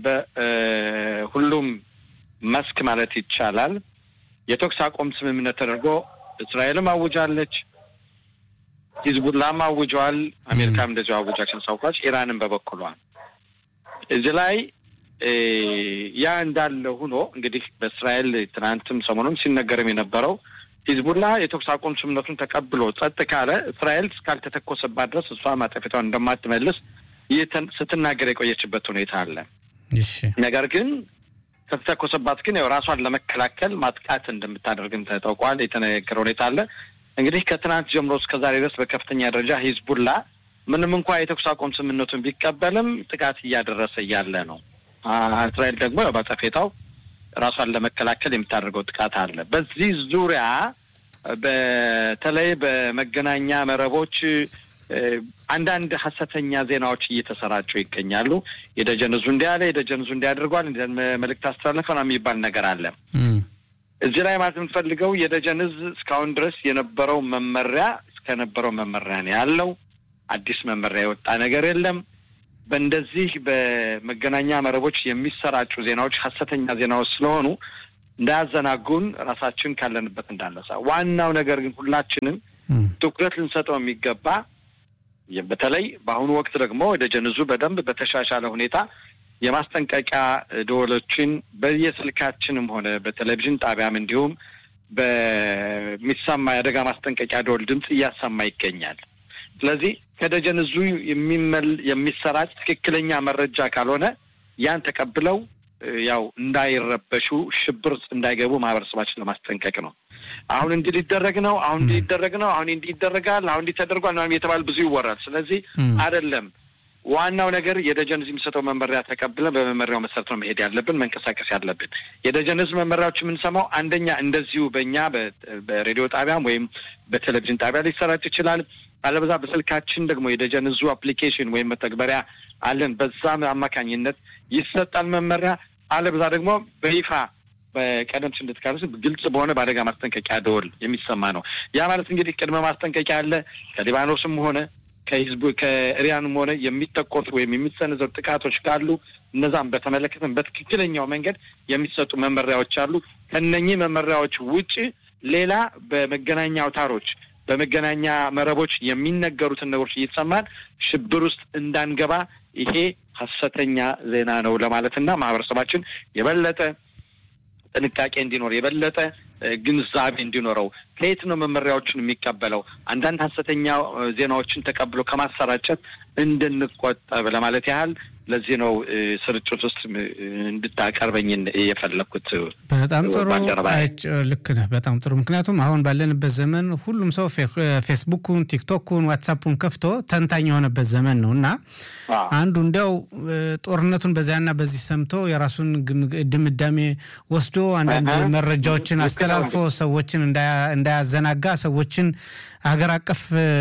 በሁሉም መስክ ማለት ይቻላል የተኩስ አቁም ስምምነት ተደርጎ እስራኤልም አውጃለች፣ ሂዝቡላህም አውጇል፣ አሜሪካም እንደዚሁ አውጃችን ሳውቃች፣ ኢራንም በበኩሏ እዚህ ላይ ያ እንዳለ ሆኖ እንግዲህ በእስራኤል ትናንትም ሰሞኑን ሲነገርም የነበረው ሂዝቡላህ የተኩስ አቁም ስምምነቱን ተቀብሎ ጸጥ ካለ እስራኤል እስካልተተኮሰባት ድረስ እሷ ማጠፊያውን እንደማትመልስ ስትናገር የቆየችበት ሁኔታ አለ። እሺ ነገር ግን ከተተኮሰባት ግን ያው ራሷን ለመከላከል ማጥቃት እንደምታደርግም ተጠቋል የተነገረ ሁኔታ አለ። እንግዲህ ከትናንት ጀምሮ እስከ ዛሬ ድረስ በከፍተኛ ደረጃ ሂዝቡላህ ምንም እንኳን የተኩስ አቁም ስምምነቱን ቢቀበልም ጥቃት እያደረሰ ያለ ነው። እስራኤል ደግሞ ባጠፋው ራሷን ለመከላከል የምታደርገው ጥቃት አለ። በዚህ ዙሪያ በተለይ በመገናኛ መረቦች አንዳንድ ሐሰተኛ ዜናዎች እየተሰራጩ ይገኛሉ። የደጀንዙ እንዲያለ የደጀንዙ እንዲያደርጓል መልእክት አስተላልፈና የሚባል ነገር አለ። እዚህ ላይ ማለት የምፈልገው የደጀንዝ እስካሁን ድረስ የነበረው መመሪያ እስከነበረው መመሪያ ነው ያለው። አዲስ መመሪያ የወጣ ነገር የለም። በእንደዚህ በመገናኛ መረቦች የሚሰራጩ ዜናዎች ሐሰተኛ ዜናዎች ስለሆኑ እንዳያዘናጉን ራሳችን ካለንበት እንዳነሳ። ዋናው ነገር ግን ሁላችንም ትኩረት ልንሰጠው የሚገባ በተለይ በአሁኑ ወቅት ደግሞ ደጀንዙ በደንብ በተሻሻለ ሁኔታ የማስጠንቀቂያ ደወሎችን በየስልካችንም ሆነ በቴሌቪዥን ጣቢያም እንዲሁም በሚሰማ የአደጋ ማስጠንቀቂያ ደወል ድምጽ እያሰማ ይገኛል። ስለዚህ ከደጀንዙ የሚመል የሚሰራጭ ትክክለኛ መረጃ ካልሆነ ያን ተቀብለው ያው እንዳይረበሹ ሽብር እንዳይገቡ ማህበረሰባችን ለማስጠንቀቅ ነው። አሁን እንዲህ ሊደረግ ነው፣ አሁን እንዲህ ሊደረግ ነው፣ አሁን እንዲህ ይደረጋል፣ አሁን እንዲህ ተደርጓል ነው የተባለ ብዙ ይወራል። ስለዚህ አይደለም ዋናው ነገር የደጀንዝ የሚሰጠው መመሪያ ተቀብለን በመመሪያው መሰረት ነው መሄድ ያለብን፣ መንቀሳቀስ ያለብን። የደጀንዝ መመሪያዎች የምንሰማው አንደኛ እንደዚሁ በእኛ በሬዲዮ ጣቢያም ወይም በቴሌቪዥን ጣቢያ ሊሰራጭ ይችላል። አለበዛ በስልካችን ደግሞ የደጀንዙ አፕሊኬሽን ወይም መተግበሪያ አለን፣ በዛ አማካኝነት ይሰጣል መመሪያ። አለበዛ ደግሞ በይፋ በቀደም እንደተካለስ ግልጽ በሆነ በአደጋ ማስጠንቀቂያ ደወል የሚሰማ ነው። ያ ማለት እንግዲህ ቅድመ ማስጠንቀቂያ አለ ከሊባኖስም ሆነ ከህዝቡ ከኢራንም ሆነ የሚተኮሱ ወይም የሚሰነዘሩ ጥቃቶች ካሉ እነዛም በተመለከተ በትክክለኛው መንገድ የሚሰጡ መመሪያዎች አሉ። ከነኚህ መመሪያዎች ውጪ ሌላ በመገናኛ አውታሮች በመገናኛ መረቦች የሚነገሩትን ነገሮች እየተሰማን ሽብር ውስጥ እንዳንገባ ይሄ ሐሰተኛ ዜና ነው ለማለትና ማህበረሰባችን የበለጠ ጥንቃቄ እንዲኖር የበለጠ ግንዛቤ እንዲኖረው ከየት ነው መመሪያዎችን የሚቀበለው አንዳንድ ሐሰተኛ ዜናዎችን ተቀብሎ ከማሰራጨት እንድንቆጠብ ለማለት ያህል ለዚህ ነው ስርጭት ውስጥ እንድታቀርበኝ የፈለኩት። በጣም ጥሩ ልክ ነህ። በጣም ጥሩ። ምክንያቱም አሁን ባለንበት ዘመን ሁሉም ሰው ፌስቡክን፣ ቲክቶክን፣ ዋትስአፕን ከፍቶ ተንታኝ የሆነበት ዘመን ነውና አንዱ እንዲያው ጦርነቱን በዚያና በዚህ ሰምቶ የራሱን ድምዳሜ ወስዶ አንዳንድ መረጃዎችን አስተላልፎ ሰዎችን እንዳያዘናጋ ሰዎችን ሀገር አቀፍ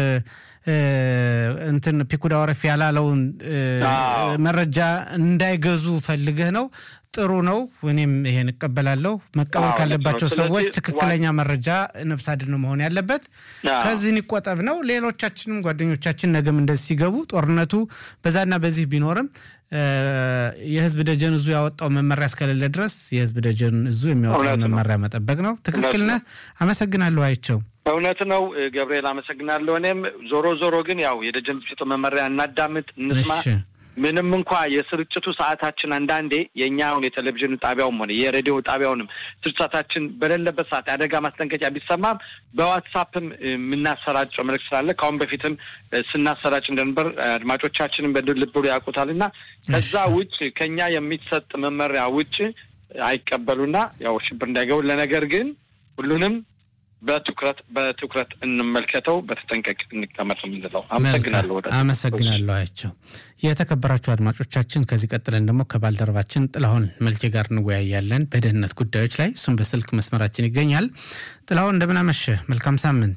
እንትን ፒኩዳ ወረፍ ያላለውን መረጃ እንዳይገዙ ፈልገህ ነው። ጥሩ ነው። እኔም ይሄን እቀበላለሁ። መቀበል ካለባቸው ሰዎች ትክክለኛ መረጃ ነፍስ አድኖ መሆን ያለበት ከዚህ ይቆጠብ ነው። ሌሎቻችንም ጓደኞቻችን ነገም እንደዚህ ሲገቡ ጦርነቱ በዛና በዚህ ቢኖርም የህዝብ ደጀን እዙ ያወጣው መመሪያ እስከሌለ ድረስ የህዝብ ደጀን እዙ የሚያወጣው መመሪያ መጠበቅ ነው። ትክክል ነህ። አመሰግናለሁ። አይቸው እውነት ነው ገብርኤል፣ አመሰግናለሁ። እኔም ዞሮ ዞሮ ግን ያው የደጀን ጽፎ መመሪያ እናዳምጥ፣ እንስማ። ምንም እንኳን የስርጭቱ ሰዓታችን አንዳንዴ የኛውን የቴሌቪዥን ጣቢያውም ሆነ የሬዲዮ ጣቢያውንም ስርጭታችን በሌለበት ሰዓት አደጋ ማስጠንቀቂያ ቢሰማም በዋትስአፕም የምናሰራጨው መልእክት ስላለ ካሁን በፊትም ስናሰራጭ እንደነበር አድማጮቻችንን በልብ ብሎ ያውቁታልና ከዛ ውጭ ከኛ የሚሰጥ መመሪያ ውጭ አይቀበሉና ያው ሽብር እንዳይገቡ ለነገር ግን ሁሉንም በትኩረት በትኩረት እንመልከተው፣ በተጠንቀቅ እንቀመጥ ምንለው። አመሰግናለሁ። አመሰግናለሁ። አይቸው የተከበራችሁ አድማጮቻችን፣ ከዚህ ቀጥለን ደግሞ ከባልደረባችን ጥላሁን መልኬ ጋር እንወያያለን በደህንነት ጉዳዮች ላይ። እሱም በስልክ መስመራችን ይገኛል። ጥላሁን እንደምን አመሸህ? መልካም ሳምንት።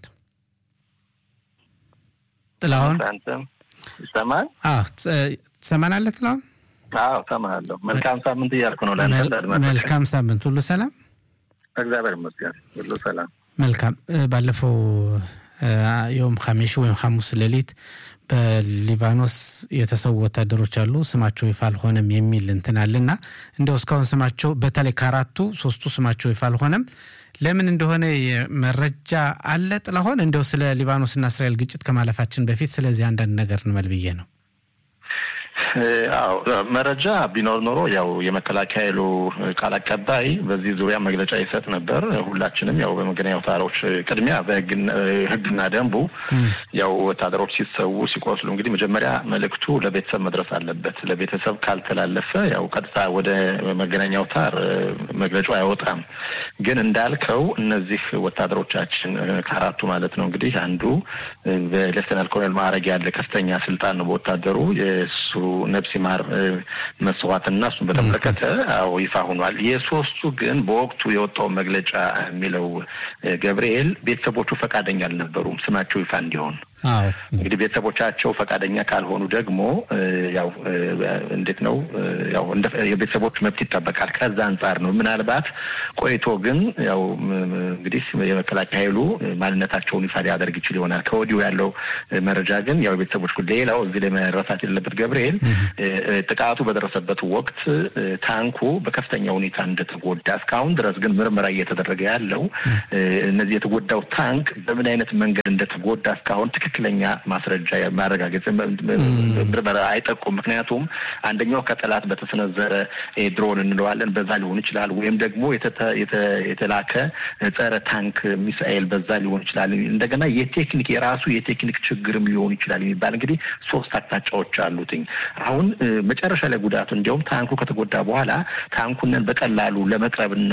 ጥላሁን ይሰማል? አዎ ትሰማናለህ? ጥላሁን አዎ እሰማለሁ። መልካም ሳምንት እያልኩ ነው ለአንተ። መልካም ሳምንት። ሁሉ ሰላም? እግዚአብሔር ይመስገን ሁሉ ሰላም። መልካም። ባለፈው يوم خميس ወይም ሐሙስ ሌሊት በሊባኖስ የተሰው ወታደሮች አሉ ስማቸው ይፋል ሆነም የሚል እንትን አለና እንደው እስካሁን ስማቸው በተለይ ካራቱ ሶስቱ ስማቸው ይፋል ሆነም ለምን እንደሆነ መረጃ አለ? ጥላሁን እንደው ስለ ሊባኖስና እስራኤል ግጭት ከማለፋችን በፊት ስለዚህ አንዳንድ ነገር እንመልብዬ ነው። አዎ መረጃ ቢኖር ኖሮ ያው የመከላከያ ኃይሉ ቃል አቀባይ በዚህ ዙሪያ መግለጫ ይሰጥ ነበር። ሁላችንም ያው በመገናኛ አውታሮች ቅድሚያ በህግና ደንቡ ያው ወታደሮች ሲሰው ሲቆስሉ እንግዲህ መጀመሪያ መልእክቱ ለቤተሰብ መድረስ አለበት። ለቤተሰብ ካልተላለፈ ያው ቀጥታ ወደ መገናኛ አውታር መግለጫው አይወጣም። ግን እንዳልከው እነዚህ ወታደሮቻችን ካራቱ ማለት ነው እንግዲህ አንዱ በሌተናል ኮሎኔል ማዕረግ ያለ ከፍተኛ ስልጣን ነው በወታደሩ የሱ ነፍስ ይማር መስዋዕትና እሱን በተመለከተ አው ይፋ ሆኗል። የሶስቱ ግን በወቅቱ የወጣው መግለጫ የሚለው ገብርኤል ቤተሰቦቹ ፈቃደኛ አልነበሩም ስማቸው ይፋ እንዲሆን። አዎ እንግዲህ ቤተሰቦቻቸው ፈቃደኛ ካልሆኑ ደግሞ ያው እንዴት ነው ያው እንደ የቤተሰቦች መብት ይጠበቃል። ከዛ አንፃር ነው ምናልባት ቆይቶ ግን ያው እንግዲህ የመከላከያ ኃይሉ ማንነታቸውን ይፋ ሊያደርግ ይችላል ይሆናል። ከወዲሁ ያለው መረጃ ግን ያው ቤተሰቦች ሌላው እዚህ ላይ መረሳት የሌለበት ገብርኤል ጥቃቱ በደረሰበት ወቅት ታንኩ በከፍተኛ ሁኔታ እንደተጎዳ እስካሁን ድረስ ግን ምርመራ እየተደረገ ያለው እነዚህ የተጎዳው ታንክ በምን አይነት መንገድ እንደተጎዳ እስካሁን ትክክለኛ ማስረጃ ማረጋገጥ ምርመራ አይጠቁም። ምክንያቱም አንደኛው ከጠላት በተሰነዘረ ድሮን እንለዋለን በዛ ሊሆን ይችላል ወይም ደግሞ የተላከ ጸረ ታንክ ሚሳኤል በዛ ሊሆን ይችላል። እንደገና የቴክኒክ የራሱ የቴክኒክ ችግርም ሊሆን ይችላል የሚባል እንግዲህ ሶስት አቅጣጫዎች አሉትኝ። አሁን መጨረሻ ላይ ጉዳቱ እንደውም ታንኩ ከተጎዳ በኋላ ታንኩን በቀላሉ ለመቅረብና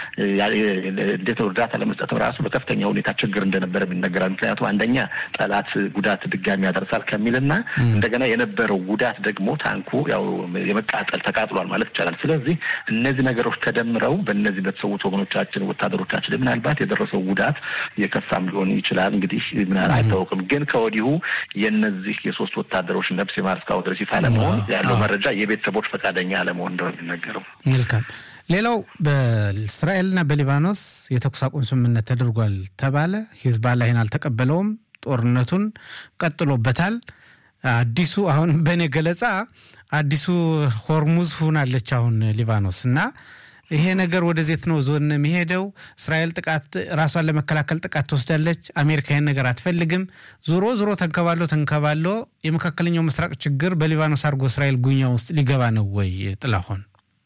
እንዴት እርዳታ ለመስጠት ራሱ በከፍተኛ ሁኔታ ችግር እንደነበረ ይነገራል። ምክንያቱም አንደኛ ጠላት ጉዳት ድጋሚ ያደርሳል ከሚልና እንደገና የነበረው ጉዳት ደግሞ ታንኩ ያው የመቃጠል ተቃጥሏል ማለት ይቻላል። ስለዚህ እነዚህ ነገሮች ተደምረው በእነዚህ በተሰውት ወገኖቻችን ወታደሮቻችን ምናልባት የደረሰው ጉዳት የከፋም ሊሆን ይችላል። እንግዲህ ምናልባት አይታወቅም። ግን ከወዲሁ የነዚህ የሶስት ወታደሮች ነፍስ የማርስካው ድረስ ይፋለመው ያለው መረጃ የቤተሰቦች ፈቃደኛ አለመሆን እንደሆነ ይነገራል። መልካም። ሌላው በእስራኤልና በሊባኖስ የተኩስ አቁም ስምምነት ተደርጓል ተባለ። ሂዝቦላህ ይሄን አልተቀበለውም። ጦርነቱን ቀጥሎበታል። አዲሱ አሁን በኔ ገለጻ አዲሱ ሆርሙዝ ሆናለች አሁን ሊባኖስና ይሄ ነገር ወደዚህ ነው ዞን የሚሄደው። እስራኤል ጥቃት ራሷን ለመከላከል ጥቃት ተወስዳለች። አሜሪካ ይሄን ነገር አትፈልግም። ዞሮ ዞሮ ተንከባሎ ተንከባሎ የመካከለኛው ምስራቅ ችግር በሊባኖስ አርጎ እስራኤል ጉኛ ውስጥ ሊገባ ነው ወይ ጥላሁን?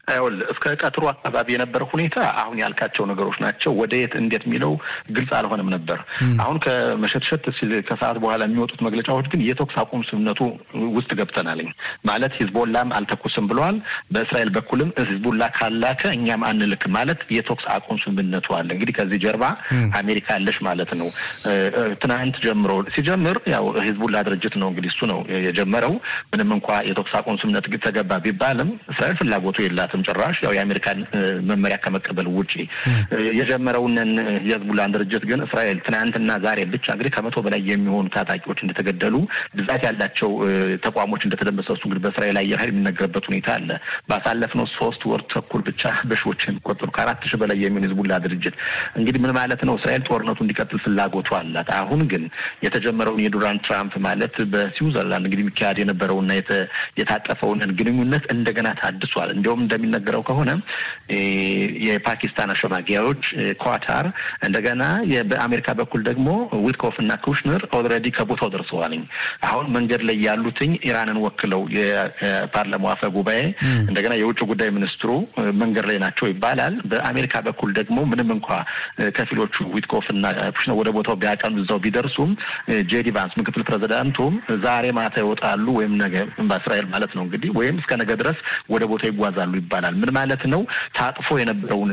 አይወል እስከ ቀጥሩ አካባቢ የነበረ ሁኔታ አሁን ያልካቸው ነገሮች ናቸው። ወደየት እንዴት የሚለው ግልጽ አልሆነም ነበር። አሁን ከመሸትሸት ከሰዓት በኋላ የሚወጡት መግለጫዎች ግን የተኩስ አቁም ስምምነቱ ውስጥ ገብተናልኝ ማለት ሂዝቦላም አልተኩስም ብለዋል። በእስራኤል በኩልም ሂዝቦላ ካላከ እኛም አንልክ ማለት የተኩስ አቁም ስምምነቱ አለ። እንግዲህ ከዚህ ጀርባ አሜሪካ አለሽ ማለት ነው። ትናንት ጀምሮ ሲጀምር ያው ሂዝቦላ ድርጅት ነው እንግዲህ እሱ ነው የጀመረው። ምንም እንኳን የተኩስ አቁም ስምምነት ተገባ ቢባልም እስራኤል ፍላጎቱ የላትም ጭራሽ ያው የአሜሪካን መመሪያ ከመቀበል ውጪ የጀመረውን የሂዝቦላን ድርጅት ግን እስራኤል ትናንትና ዛሬ ብቻ እንግዲህ ከመቶ በላይ የሚሆኑ ታጣቂዎች እንደተገደሉ ብዛት ያላቸው ተቋሞች እንደተደመሰሱ እንግዲህ በእስራኤል አየር ኃይል የሚነገርበት ሁኔታ አለ። ባሳለፍነው ሶስት ወር ተኩል ብቻ በሺዎች የሚቆጠሩ ከአራት ሺህ በላይ የሚሆኑ የሂዝቦላ ድርጅት እንግዲህ ምን ማለት ነው? እስራኤል ጦርነቱ እንዲቀጥል ፍላጎቱ አላት። አሁን ግን የተጀመረውን የዶናልድ ትራምፕ ማለት በስዊዘርላንድ እንግዲህ የሚካሄድ የነበረውና የታጠፈውን ግንኙነት እንደገና ታድሷል። እንደውም እንደሚነገረው ከሆነ የፓኪስታን አሸማጊያዎች ኳታር እንደገና በአሜሪካ በኩል ደግሞ ዊትኮፍ እና ኩሽነር ኦልሬዲ ከቦታው ደርሰዋል። አሁን መንገድ ላይ ያሉትኝ ኢራንን ወክለው የፓርላማው አፈ ጉባኤ እንደገና የውጭ ጉዳይ ሚኒስትሩ መንገድ ላይ ናቸው ይባላል። በአሜሪካ በኩል ደግሞ ምንም እንኳን ከፊሎቹ ዊትኮፍ እና ኩሽነር ወደ ቦታው ቢያቀኑ እዛው ቢደርሱም ጄዲ ቫንስ ምክትል ፕሬዝዳንቱም ዛሬ ማታ ይወጣሉ ወይም ነገ በእስራኤል ማለት ነው እንግዲህ ወይም እስከ ነገ ድረስ ወደ ቦታው ይጓዛሉ ይባላል። ምን ማለት ነው? ታጥፎ የነበረውን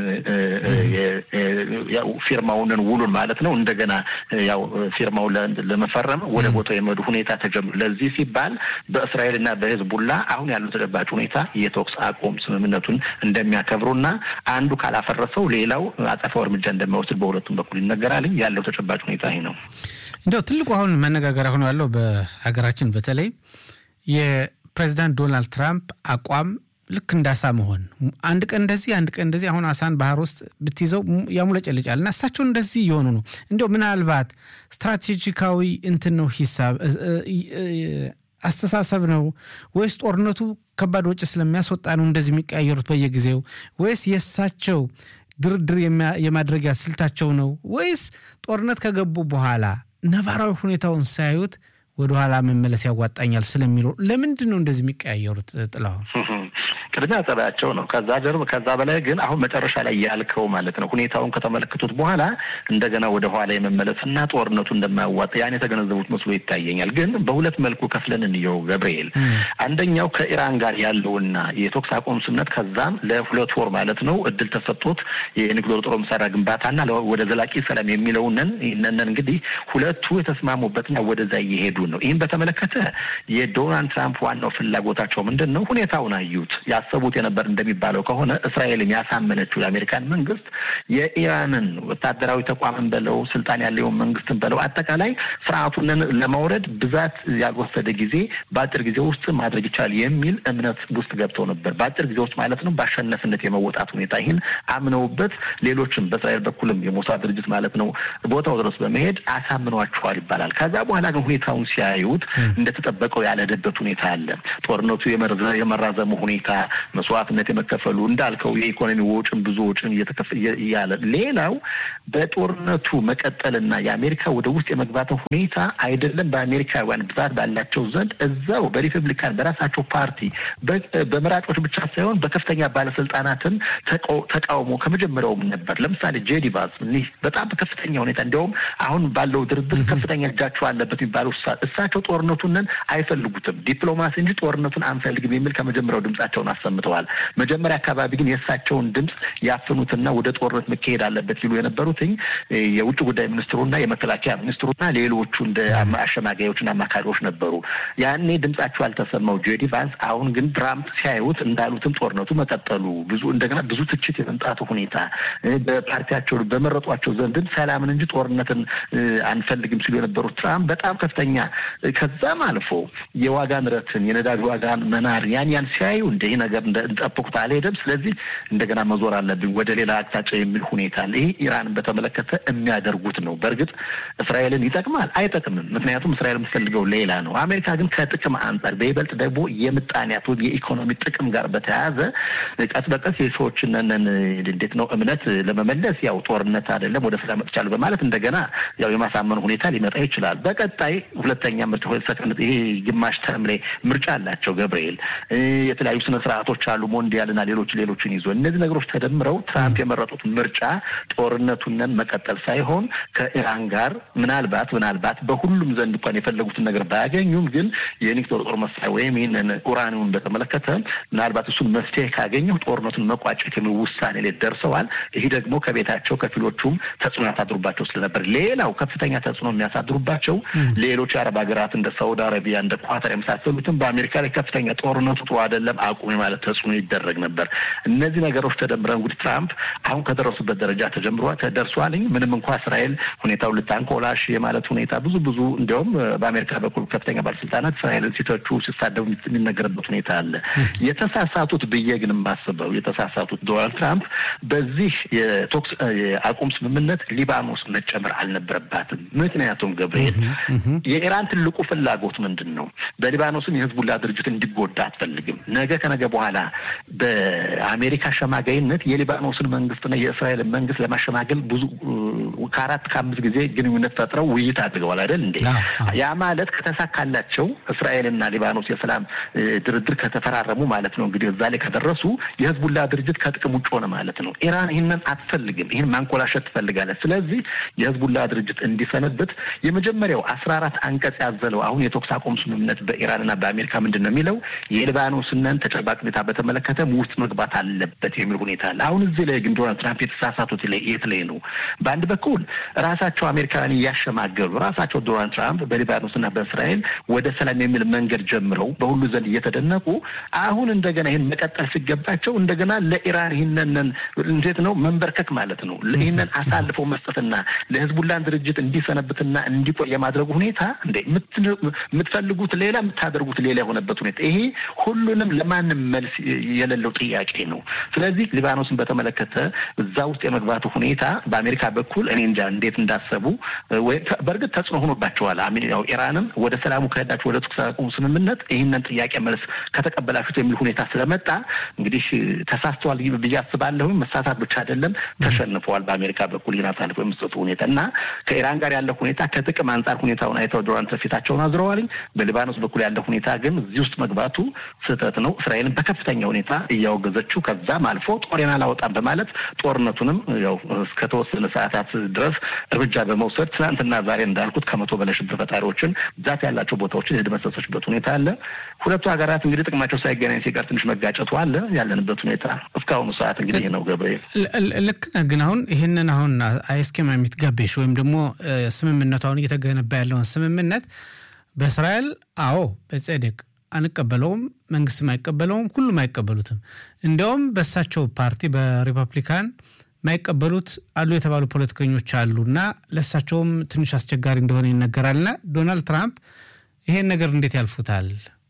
ያው ፊርማውን ውሉን ማለት ነው እንደገና ያው ፊርማው ለመፈረም ወደ ቦታው የመዱ ሁኔታ ተጀምሯል። ለዚህ ሲባል በእስራኤልና በሂዝቦላ አሁን ያለው ተጨባጭ ሁኔታ የተኩስ አቁም ስምምነቱን እንደሚያከብሩና አንዱ ካላፈረሰው ሌላው አጸፋው እርምጃ እንደሚወስድ በሁለቱም በኩል ይነገራል። ያለው ተጨባጭ ሁኔታ ይሄ ነው። እንደው ትልቁ አሁን መነጋገር ሆኖ ያለው በሀገራችን በተለይ የፕሬዝዳንት ዶናልድ ትራምፕ አቋም ልክ እንዳሳ መሆን አንድ ቀን እንደዚህ አንድ ቀን እንደዚህ አሁን አሳን ባህር ውስጥ ብትይዘው ያሙለጨልጫል እና እሳቸው እንደዚህ እየሆኑ ነው። እንደው ምናልባት ስትራቴጂካዊ እንትን ነው ሂሳብ አስተሳሰብ ነው ወይስ ጦርነቱ ከባድ ወጪ ስለሚያስወጣ ነው እንደዚህ የሚቀያየሩት በየጊዜው ወይስ የሳቸው ድርድር የማድረጊያ ስልታቸው ነው ወይስ ጦርነት ከገቡ በኋላ ነባራዊ ሁኔታውን ሳይዩት ወደ ኋላ መመለስ ያዋጣኛል ስለሚሉ ለምንድን ነው እንደዚህ የሚቀያየሩት? ጥላው ቅድሚያ ጸባያቸው ነው። ከዛ ጀርባ ከዛ በላይ ግን አሁን መጨረሻ ላይ ያልከው ማለት ነው ሁኔታውን ከተመለከቱት በኋላ እንደገና ወደ ኋላ የመመለስና ጦርነቱ እንደማያዋጣ ያን የተገነዘቡት መስሎ ይታየኛል። ግን በሁለት መልኩ ከፍለን እንየው ገብርኤል። አንደኛው ከኢራን ጋር ያለውና የተኩስ አቁም ስምምነት ከዛም ለሁለት ወር ማለት ነው እድል ተሰጥቶት የኒውክሌር ጦር መሳሪያ ግንባታና ወደ ዘላቂ ሰላም የሚለውን እነን እንግዲህ ሁለቱ የተስማሙበትና ወደዛ እየሄዱ ነው። ይህን በተመለከተ የዶናልድ ትራምፕ ዋናው ፍላጎታቸው ምንድነው? ሁኔታውን አዩት። ያሰቡት የነበር እንደሚባለው ከሆነ እስራኤልን ያሳመነችው የአሜሪካን መንግስት የኢራንን ወታደራዊ ተቋምን በለው ስልጣን ያለውን መንግስትን በለው አጠቃላይ ስርዓቱን ለማውረድ ብዛት ያልወሰደ ጊዜ በአጭር ጊዜ ውስጥ ማድረግ ይቻላል የሚል እምነት ውስጥ ገብተው ነበር። በአጭር ጊዜ ውስጥ ማለት ነው በአሸናፊነት የመወጣት ሁኔታ ይህን አምነውበት ሌሎችም በእስራኤል በኩልም የሞሳድ ድርጅት ማለት ነው ቦታው ድረስ በመሄድ አሳምኗቸዋል ይባላል። ከዛ በኋላ ግን ሁኔታውን ሲያዩት እንደተጠበቀው ያለደበት ሁኔታ አለ። ጦርነቱ የመራዘሙ ሁኔታ መስዋዕትነት የመከፈሉ እንዳልከው የኢኮኖሚ ወጪም ብዙ ወጪም እየተከፈለ ያለ ሌላው በጦርነቱ መቀጠልና የአሜሪካ ወደ ውስጥ የመግባት ሁኔታ አይደለም በአሜሪካውያን ብዛት ባላቸው ዘንድ እዛው በሪፐብሊካን በራሳቸው ፓርቲ በመራጮች ብቻ ሳይሆን በከፍተኛ ባለስልጣናትን ተቃውሞ ከመጀመሪያውም ነበር። ለምሳሌ ጄዲ ቫንስ በጣም በከፍተኛ ሁኔታ እንደውም አሁን ባለው ድርድር ከፍተኛ እጃቸው አለበት የሚባለው እሳቸው ጦርነቱን አይፈልጉትም ዲፕሎማሲ እንጂ ጦርነቱን አንፈልግም የሚል ከመጀመሪያው ድምጻቸውን አሰምተዋል። መጀመሪያ አካባቢ ግን የእሳቸውን ድምጽ ያፈኑትና ወደ ጦርነት መካሄድ አለበት ይሉ የነበሩትኝ የውጭ ጉዳይ ሚኒስትሩና የመከላከያ ሚኒስትሩና ሌሎቹ እንደ አሸማጋዮችና አማካሪዎች ነበሩ። ያኔ ድምጻቸው አልተሰማው ጄዲ ቫንስ። አሁን ግን ትራምፕ ሲያዩት እንዳሉትም ጦርነቱ መቀጠሉ ብዙ እንደገና ብዙ ትችት የመምጣቱ ሁኔታ በፓርቲያቸው በመረጧቸው ዘንድም ሰላምን እንጂ ጦርነትን አንፈልግም ሲሉ የነበሩት ትራምፕ በጣም ከፍተኛ ከዛም አልፎ የዋጋ ንረትን የነዳጅ ዋጋን መናር ያን ያን ሲያዩ እንደ ይሄ ነገር እንደጠብቁት አልሄደም። ስለዚህ እንደገና መዞር አለብን ወደ ሌላ አቅጣጫ የሚል ሁኔታ አለ። ይሄ ኢራንን በተመለከተ የሚያደርጉት ነው። በእርግጥ እስራኤልን ይጠቅማል አይጠቅምም? ምክንያቱም እስራኤል የምትፈልገው ሌላ ነው። አሜሪካ ግን ከጥቅም አንጻር በይበልጥ ደግሞ የምጣኔያቱ የኢኮኖሚ ጥቅም ጋር በተያያዘ ቀስ በቀስ የሰዎችን እንዴት ነው እምነት ለመመለስ ያው ጦርነት አይደለም ወደ ሰላም መጥቻለሁ በማለት እንደገና ያው የማሳመን ሁኔታ ሊመጣ ይችላል። በቀጣይ ሁለተኛ ምርጫ ወይ ሰከንድ ይሄ ግማሽ ተርም ላይ ምርጫ አላቸው ገብርኤል። የተለያዩ ስነ ስርዓቶች ግዛቶች አሉ ሞንዲያልና ሌሎች ሌሎችን ይዞ እነዚህ ነገሮች ተደምረው ትራምፕ የመረጡት ምርጫ ጦርነቱን መቀጠል ሳይሆን ከኢራን ጋር ምናልባት ምናልባት በሁሉም ዘንድ እንኳን የፈለጉትን ነገር ባያገኙም ግን የኒውክሌር ጦር መሳሪያ ወይም ይህንን ኡራኒውን በተመለከተ ምናልባት እሱን መፍትሄ ካገኘው ጦርነቱን መቋጨት የሚል ውሳኔ ላይ ደርሰዋል። ይህ ደግሞ ከቤታቸው ከፊሎቹም ተጽዕኖ ያሳድሩባቸው ስለነበር ሌላው ከፍተኛ ተጽዕኖ የሚያሳድሩባቸው ሌሎች የአረብ ሀገራት እንደ ሳውዲ አረቢያ እንደ ኳታር የመሳሰሉትን በአሜሪካ ላይ ከፍተኛ ጦርነቱ ጥሩ አይደለም አቁም ማለት ተጽዕኖ ይደረግ ነበር። እነዚህ ነገሮች ተደምረው እንግዲህ ትራምፕ አሁን ከደረሱበት ደረጃ ተጀምሯል ተደርሷል። ምንም እንኳን እስራኤል ሁኔታውን ልታንኮላሽ የማለት ሁኔታ ብዙ ብዙ እንደውም በአሜሪካ በኩል ከፍተኛ ባለስልጣናት እስራኤልን ሲተቹ ሲሳደቡ የሚነገርበት ሁኔታ አለ። የተሳሳቱት ብዬ ግን የማስበው የተሳሳቱት ዶናልድ ትራምፕ በዚህ የቶክስ የአቁም ስምምነት ሊባኖስ መጨመር አልነበረባትም። ምክንያቱም ገብርኤል የኢራን ትልቁ ፍላጎት ምንድን ነው? በሊባኖስም የህዝቡላ ድርጅት እንዲጎዳ አትፈልግም። ነገ ከነገ በኋላ በአሜሪካ አሸማጋይነት የሊባኖስን መንግስትና የእስራኤልን መንግስት ለማሸማገል ብዙ ከአራት ከአምስት ጊዜ ግንኙነት ፈጥረው ውይይት አድርገዋል አይደል እንዴ? ያ ማለት ከተሳካላቸው እስራኤልና ሊባኖስ የሰላም ድርድር ከተፈራረሙ ማለት ነው እንግዲህ እዛ ላይ ከደረሱ የህዝቡላ ድርጅት ከጥቅም ውጭ ሆነ ማለት ነው። ኢራን ይህንን አትፈልግም። ይህን ማንኮላሸት ትፈልጋለች። ስለዚህ የህዝቡላ ድርጅት እንዲሰነብት የመጀመሪያው አስራ አራት አንቀጽ ያዘለው አሁን የተኩስ አቁም ስምምነት በኢራንና በአሜሪካ ምንድን ነው የሚለው የሊባኖስን ተጨባጭ ሁኔታ በተመለከተ ውስጥ መግባት አለበት የሚል ሁኔታ አለ። አሁን እዚህ ላይ ግን ዶናልድ ትራምፕ የተሳሳቱት ላይ የት ላይ ነው? በአንድ በኩል ራሳቸው አሜሪካውያን እያሸማገሉ ራሳቸው ዶናልድ ትራምፕ በሊባኖስና በእስራኤል ወደ ሰላም የሚል መንገድ ጀምረው በሁሉ ዘንድ እየተደነቁ አሁን እንደገና ይህን መቀጠል ሲገባቸው እንደገና ለኢራን ይህንን እንዴት ነው መንበርከክ ማለት ነው። ይህንን አሳልፎ መስጠትና ለህዝቡላን ድርጅት እንዲሰነብትና እንዲቆይ የማድረጉ ሁኔታ እንዴ የምትፈልጉት ሌላ የምታደርጉት ሌላ የሆነበት ሁኔታ ይሄ ሁሉንም ለማንም መልስ የሌለው ጥያቄ ነው። ስለዚህ ሊባኖስን በተመለከተ እዛ ውስጥ የመግባቱ ሁኔታ በአሜሪካ በኩል እኔ እንጃ እንዴት እንዳሰቡ ወይ በእርግጥ ተጽዕኖ ሆኖባቸዋል። አሜሪካው ኢራንም ወደ ሰላሙ ከሄዳችሁ ወደ ተኩስ አቁም ስምምነት ይህንን ጥያቄ መልስ ከተቀበላችሁት የሚል ሁኔታ ስለመጣ እንግዲህ ተሳስተዋል ብዬ አስባለሁ። መሳሳት ብቻ አይደለም ተሸንፈዋል በአሜሪካ በኩል ይናት አልፎ የሚሰጡ ሁኔታ እና ከኢራን ጋር ያለው ሁኔታ ከጥቅም አንፃር ሁኔታውን አይተው ዶናልድ ፊታቸውን አዝረዋል። በሊባኖስ በኩል ያለው ሁኔታ ግን እዚህ ውስጥ መግባቱ ስህተት ነው። እስራኤልን በከፍተኛ ሁኔታ እያወገዘችው ከዛም አልፎ ጦሬን አላወጣም በማለት ጦርነቱንም ያው እስከተወሰነ ሰዓታት ድረስ እርምጃ በመውሰድ ትናንትና ዛሬ እንዳልኩት ከመቶ በላይ ሽብር ፈጣሪዎችን ብዛት ያላቸው ቦታዎችን የደመሰሰችበት ሁኔታ አለ። ሁለቱ ሀገራት እንግዲህ ጥቅማቸው ሳይገናኝ ሲቀር ትንሽ መጋጨቱ አለ። ያለንበት ሁኔታ እስካሁኑ ሰዓት እንግዲህ ነው ገብርኤል። ልክ ግን አሁን ይህንን አሁን አይስኬማ የሚትጋበሽ ወይም ደግሞ ስምምነቱ አሁን እየተገነባ ያለውን ስምምነት በእስራኤል አዎ በጸደቅ አንቀበለውም፣ መንግስትም አይቀበለውም፣ ሁሉም አይቀበሉትም። እንደውም በእሳቸው ፓርቲ በሪፐብሊካን ማይቀበሉት አሉ የተባሉ ፖለቲከኞች አሉና ለእሳቸውም ትንሽ አስቸጋሪ እንደሆነ ይነገራልና ዶናልድ ትራምፕ ይሄን ነገር እንዴት ያልፉታል?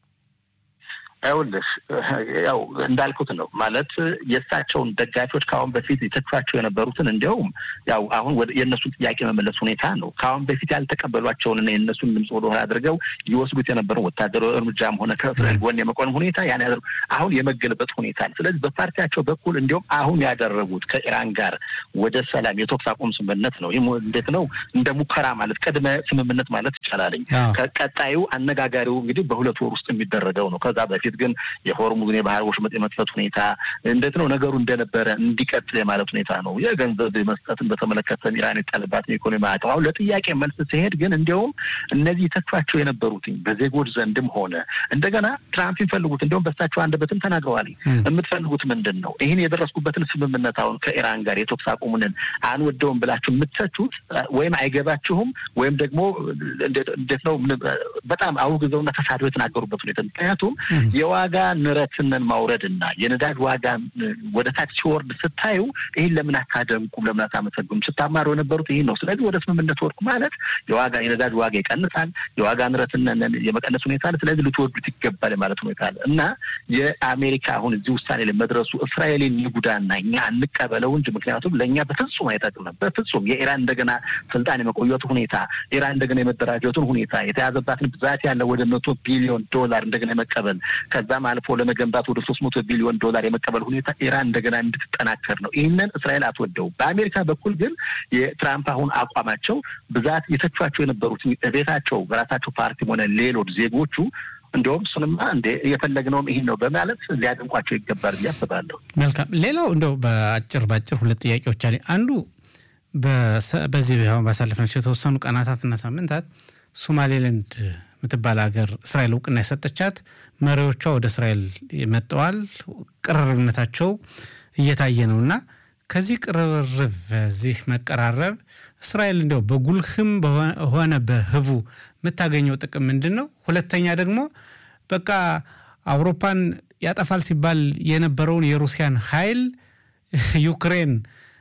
አይወልሽ ያው እንዳልኩት ነው ማለት የእሳቸውን ደጋፊዎች ካሁን በፊት የተቻቸው የነበሩትን እንዲያውም ያው አሁን ወደ የነሱን ጥያቄ መመለስ ሁኔታ ነው። ካሁን በፊት ያልተቀበሏቸውን እና የነሱን ድምጽ ወደ ኋላ አድርገው ይወስዱት የነበረው ወታደራዊ እርምጃም ሆነ ከእስራኤል ጎን የመቆም ሁኔታ ያን ያደርጉ አሁን የመገለበጥ ሁኔታ ነው። ስለዚህ በፓርቲያቸው በኩል እንዲያውም አሁን ያደረጉት ከኢራን ጋር ወደ ሰላም የተኩስ አቁም ስምምነት ነው። ይሄ እንዴት ነው እንደ ሙከራ ማለት ቅድመ ስምምነት ማለት ይቻላል። ከቀጣዩ አነጋጋሪው እንግዲህ በሁለት ወር ውስጥ የሚደረገው ነው። ከዛ በፊት ግን የሆርሙዝን የባህር ወሽመጥ የመክፈት ሁኔታ እንዴት ነው ነገሩ እንደነበረ እንዲቀጥል የማለት ሁኔታ ነው። የገንዘብ መስጠትን በተመለከተ ኢራን የጣለባት ኢኮኖሚ ማዕቀብ አሁን ለጥያቄ መልስ ሲሄድ ግን እንዲያውም እነዚህ ተስፋቸው የነበሩት በዜጎች ዘንድም ሆነ እንደገና ትራምፕ ይፈልጉት እንዲያውም በሳቸው አንደበትም ተናግረዋል። የምትፈልጉት ምንድን ነው? ይሄን የደረስኩበትን ስምምነት አሁን ከኢራን ጋር የተኩስ አቁሙን አንወደውም ብላችሁ የምትተቹት ወይም አይገባችሁም ወይም ደግሞ እንዴት ነው በጣም አውግዘውና ተሳድበው የተናገሩበት ሁኔታ ምክንያቱም የዋጋ ንረትንን ማውረድና የነዳጅ ዋጋ ወደ ታች ሲወርድ ስታዩ ይሄን ለምን አታደምቁም? ለምን አታመሰግኑም? ስታማሩ የነበሩት ይሄን ነው። ስለዚህ ወደ ስምምነት ወርቁ ማለት የዋጋ የነዳጅ ዋጋ ይቀንሳል፣ የዋጋ ንረትንን የመቀነስ ሁኔታ አለ። ስለዚህ ልትወዱት ይገባል ማለት ሁኔታ አለ እና የአሜሪካ አሁን እዚህ ውሳኔ ላይ መድረሱ እስራኤልን ይጉዳና እኛ እንቀበለው እንጂ ምክንያቱም ለእኛ በፍጹም አይጠቅምም። በፍጹም የኢራን እንደገና ስልጣን የመቆየቱ ሁኔታ ኢራን እንደገና የመደራጀቱን ሁኔታ የተያዘባትን ብዛት ያለው ወደ መቶ ቢሊዮን ዶላር እንደገና የመቀበል ከዛም አልፎ ለመገንባት ወደ ሶስት መቶ ቢሊዮን ዶላር የመቀበል ሁኔታ ኢራን እንደገና እንድትጠናከር ነው። ይህንን እስራኤል አትወደው። በአሜሪካ በኩል ግን የትራምፕ አሁን አቋማቸው ብዛት የተቻቸው የነበሩት ቤታቸው በራሳቸው ፓርቲም ሆነ ሌሎች ዜጎቹ እንደውም ስንማ እንደ የፈለግነውም ይሄን ነው በማለት ሊያደንቋቸው ይገባል ያስባለሁ። መልካም። ሌላው እንደው በአጭር ባጭር ሁለት ጥያቄዎች አለ። አንዱ በዚህ አሁን ባሳለፍናቸው የተወሰኑ ቀናታትና ሳምንታት ሶማሌላንድ ምትባል ሀገር እስራኤል እውቅና የሰጠቻት መሪዎቿ ወደ እስራኤል መጥተዋል። ቅርርብነታቸው እየታየ ነውና ከዚህ ቅርርብ እዚህ መቀራረብ እስራኤል እንደው በጉልህም ሆነ በህቡ የምታገኘው ጥቅም ምንድነው? ሁለተኛ ደግሞ በቃ አውሮፓን ያጠፋል ሲባል የነበረውን የሩሲያን ኃይል ዩክሬን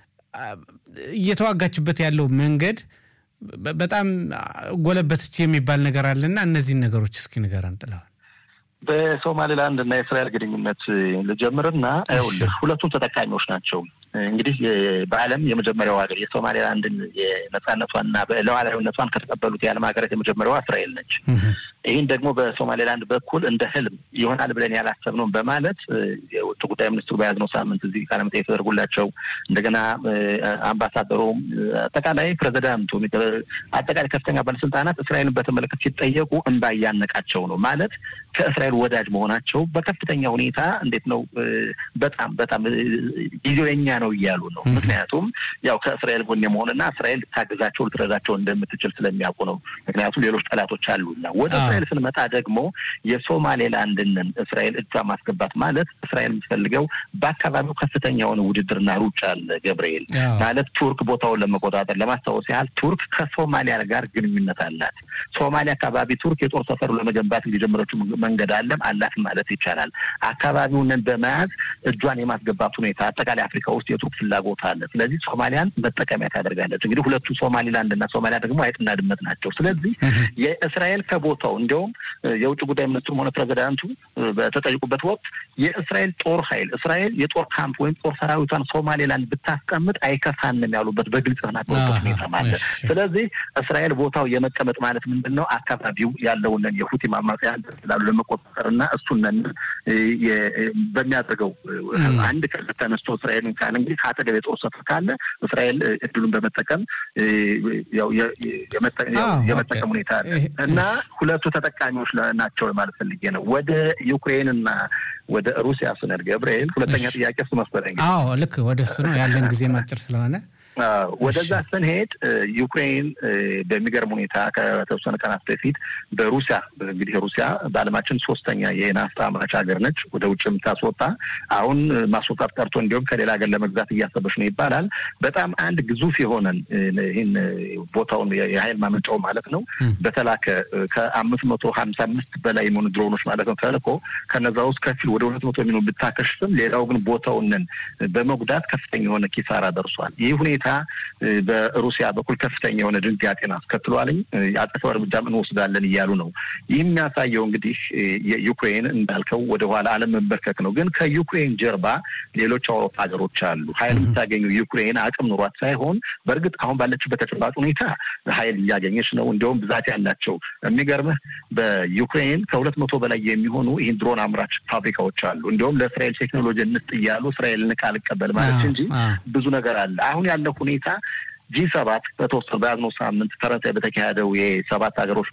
እየተዋጋችበት ያለው መንገድ በጣም ጎለበተች የሚባል ነገር አለና እነዚህ ነገሮች እስኪ ንገረን ጥላው። በሶማሌላንድ እና እስራኤል ግንኙነት ልጀምርና አይውልህ ሁለቱም ተጠቃሚዎች ናቸው። እንግዲህ በዓለም የመጀመሪያው ሀገር የሶማሌላንድን የነጻነቷንና በሉዓላዊነቷን ከተቀበሉት የዓለም ሀገራት የመጀመሪያዋ እስራኤል ነች። ይህን ደግሞ በሶማሌላንድ በኩል እንደ ህልም ይሆናል ብለን ያላሰብነው በማለት የውጭ ጉዳይ ሚኒስትሩ በያዝነው ሳምንት እዚህ ቃለ መጠይቅ ተደርጎላቸው እንደገና አምባሳደሩም አጠቃላይ ፕሬዝዳንቱ አጠቃላይ ከፍተኛ ባለስልጣናት እስራኤልን በተመለከተ ሲጠየቁ እንባ ያነቃቸው ነው ማለት ከእስራኤል ወዳጅ መሆናቸው በከፍተኛ ሁኔታ እንዴት ነው በጣም በጣም ጊዜኛ ነው እያሉ ነው። ምክንያቱም ያው ከእስራኤል ጎን መሆንና እስራኤል ታግዛቸው ልትረዳቸው እንደምትችል ስለሚያውቁ ነው። ምክንያቱም ሌሎች ጠላቶች አሉና ወደ እስራኤል ስንመጣ ደግሞ የሶማሌላንድን እስራኤል እጇ ማስገባት ማለት እስራኤል የምትፈልገው በአካባቢው ከፍተኛ የሆነ ውድድርና ሩጫ አለ ገብርኤል ማለት ቱርክ ቦታውን ለመቆጣጠር ለማስታወስ ያህል ቱርክ ከሶማሊያ ጋር ግንኙነት አላት። ሶማሊያ አካባቢ ቱርክ የጦር ሰፈሩ ለመገንባት የጀመረችው መንገድ አለም አላት ማለት ይቻላል። አካባቢውን በመያዝ እጇን የማስገባት ሁኔታ አጠቃላይ አፍሪካ ውስጥ የቱርክ ፍላጎት አለ። ስለዚህ ሶማሊያን መጠቀሚያ ታደርጋለች። እንግዲህ ሁለቱ ሶማሊላንድ እና ሶማሊያ ደግሞ አይጥና ድመት ናቸው። ስለዚህ የእስራኤል ከቦታው እንደውም የውጭ ጉዳይ ሚኒስትሩ ሆነ ፕሬዝዳንቱ በተጠይቁበት ወቅት የእስራኤል ጦር ኃይል እስራኤል የጦር ካምፕ ወይም ጦር ሰራዊቷን ሶማሌላንድ ብታስቀምጥ አይከፋንም ያሉበት በግልጽ ተናግረዋል ሁኔታ ማለት። ስለዚህ እስራኤል ቦታው የመቀመጥ ማለት ምንድነው አካባቢው ያለውን የሁቲ ማማጽያን ስላሉ ለመቆጣጠርና እሱን በሚያደርገው አንድ ከተነስቶ እስራኤልን ካለ እንግዲህ ካጠገብ የጦር ሰፈር ካለ እስራኤል እድሉን በመጠቀም ያው የመጠቀም ሁኔታ እና ሁለቱ ተጠቃሚዎች ናቸው ማለት ፈልጌ ነው። ወደ ዩክሬንና ወደ ሩሲያ ስንሄድ ገብርኤል ሁለተኛ ጥያቄ እሱ መሰለኝ። አዎ ልክ ወደሱ ነው ያለን ጊዜ ማጭር ስለሆነ ወደዛ ስንሄድ ዩክሬን በሚገርም ሁኔታ ከተወሰነ ቀናት በፊት በሩሲያ እንግዲህ ሩሲያ በዓለማችን ሶስተኛ የናፍጣ አምራች ሀገር ነች። ወደ ውጭ የምታስወጣ አሁን ማስወጣት ቀርቶ እንዲሁም ከሌላ ሀገር ለመግዛት እያሰበች ነው ይባላል። በጣም አንድ ግዙፍ የሆነን ይህን ቦታውን የኃይል ማመንጫው ማለት ነው በተላከ ከአምስት መቶ ሀምሳ አምስት በላይ የሚሆኑ ድሮኖች ማለት ነው ተልኮ ከነዛ ውስጥ ከፊል ወደ ሁለት መቶ የሚሆኑ ብታከሽፍም ሌላው ግን ቦታውን በመጉዳት ከፍተኛ የሆነ ኪሳራ ደርሷል። ይህ ሁኔታ በሩሲያ በኩል ከፍተኛ የሆነ ድንጋጤን አስከትሏልኝ ያጠፋው እርምጃ እንወስዳለን እያሉ ነው። ይህ የሚያሳየው እንግዲህ የዩክሬን እንዳልከው ወደ ኋላ አለመንበርከክ ነው። ግን ከዩክሬን ጀርባ ሌሎች አውሮፓ ሀገሮች አሉ። ኃይል የምታገኙ ዩክሬን አቅም ኑሯት ሳይሆን በእርግጥ አሁን ባለችበት ተጨባጭ ሁኔታ ኃይል እያገኘች ነው። እንደውም ብዛት ያላቸው የሚገርምህ በዩክሬን ከሁለት መቶ በላይ የሚሆኑ ይህን ድሮን አምራች ፋብሪካዎች አሉ። እንደውም ለእስራኤል ቴክኖሎጂ እንስጥ እያሉ እስራኤልን ቃል ቀበል ማለት እንጂ ብዙ ነገር አለ። አሁን ያለው ሁኔታ ጂ ሰባት በተወሰነ በያዝነው ሳምንት ፈረንሳይ በተካሄደው የሰባት ሀገሮች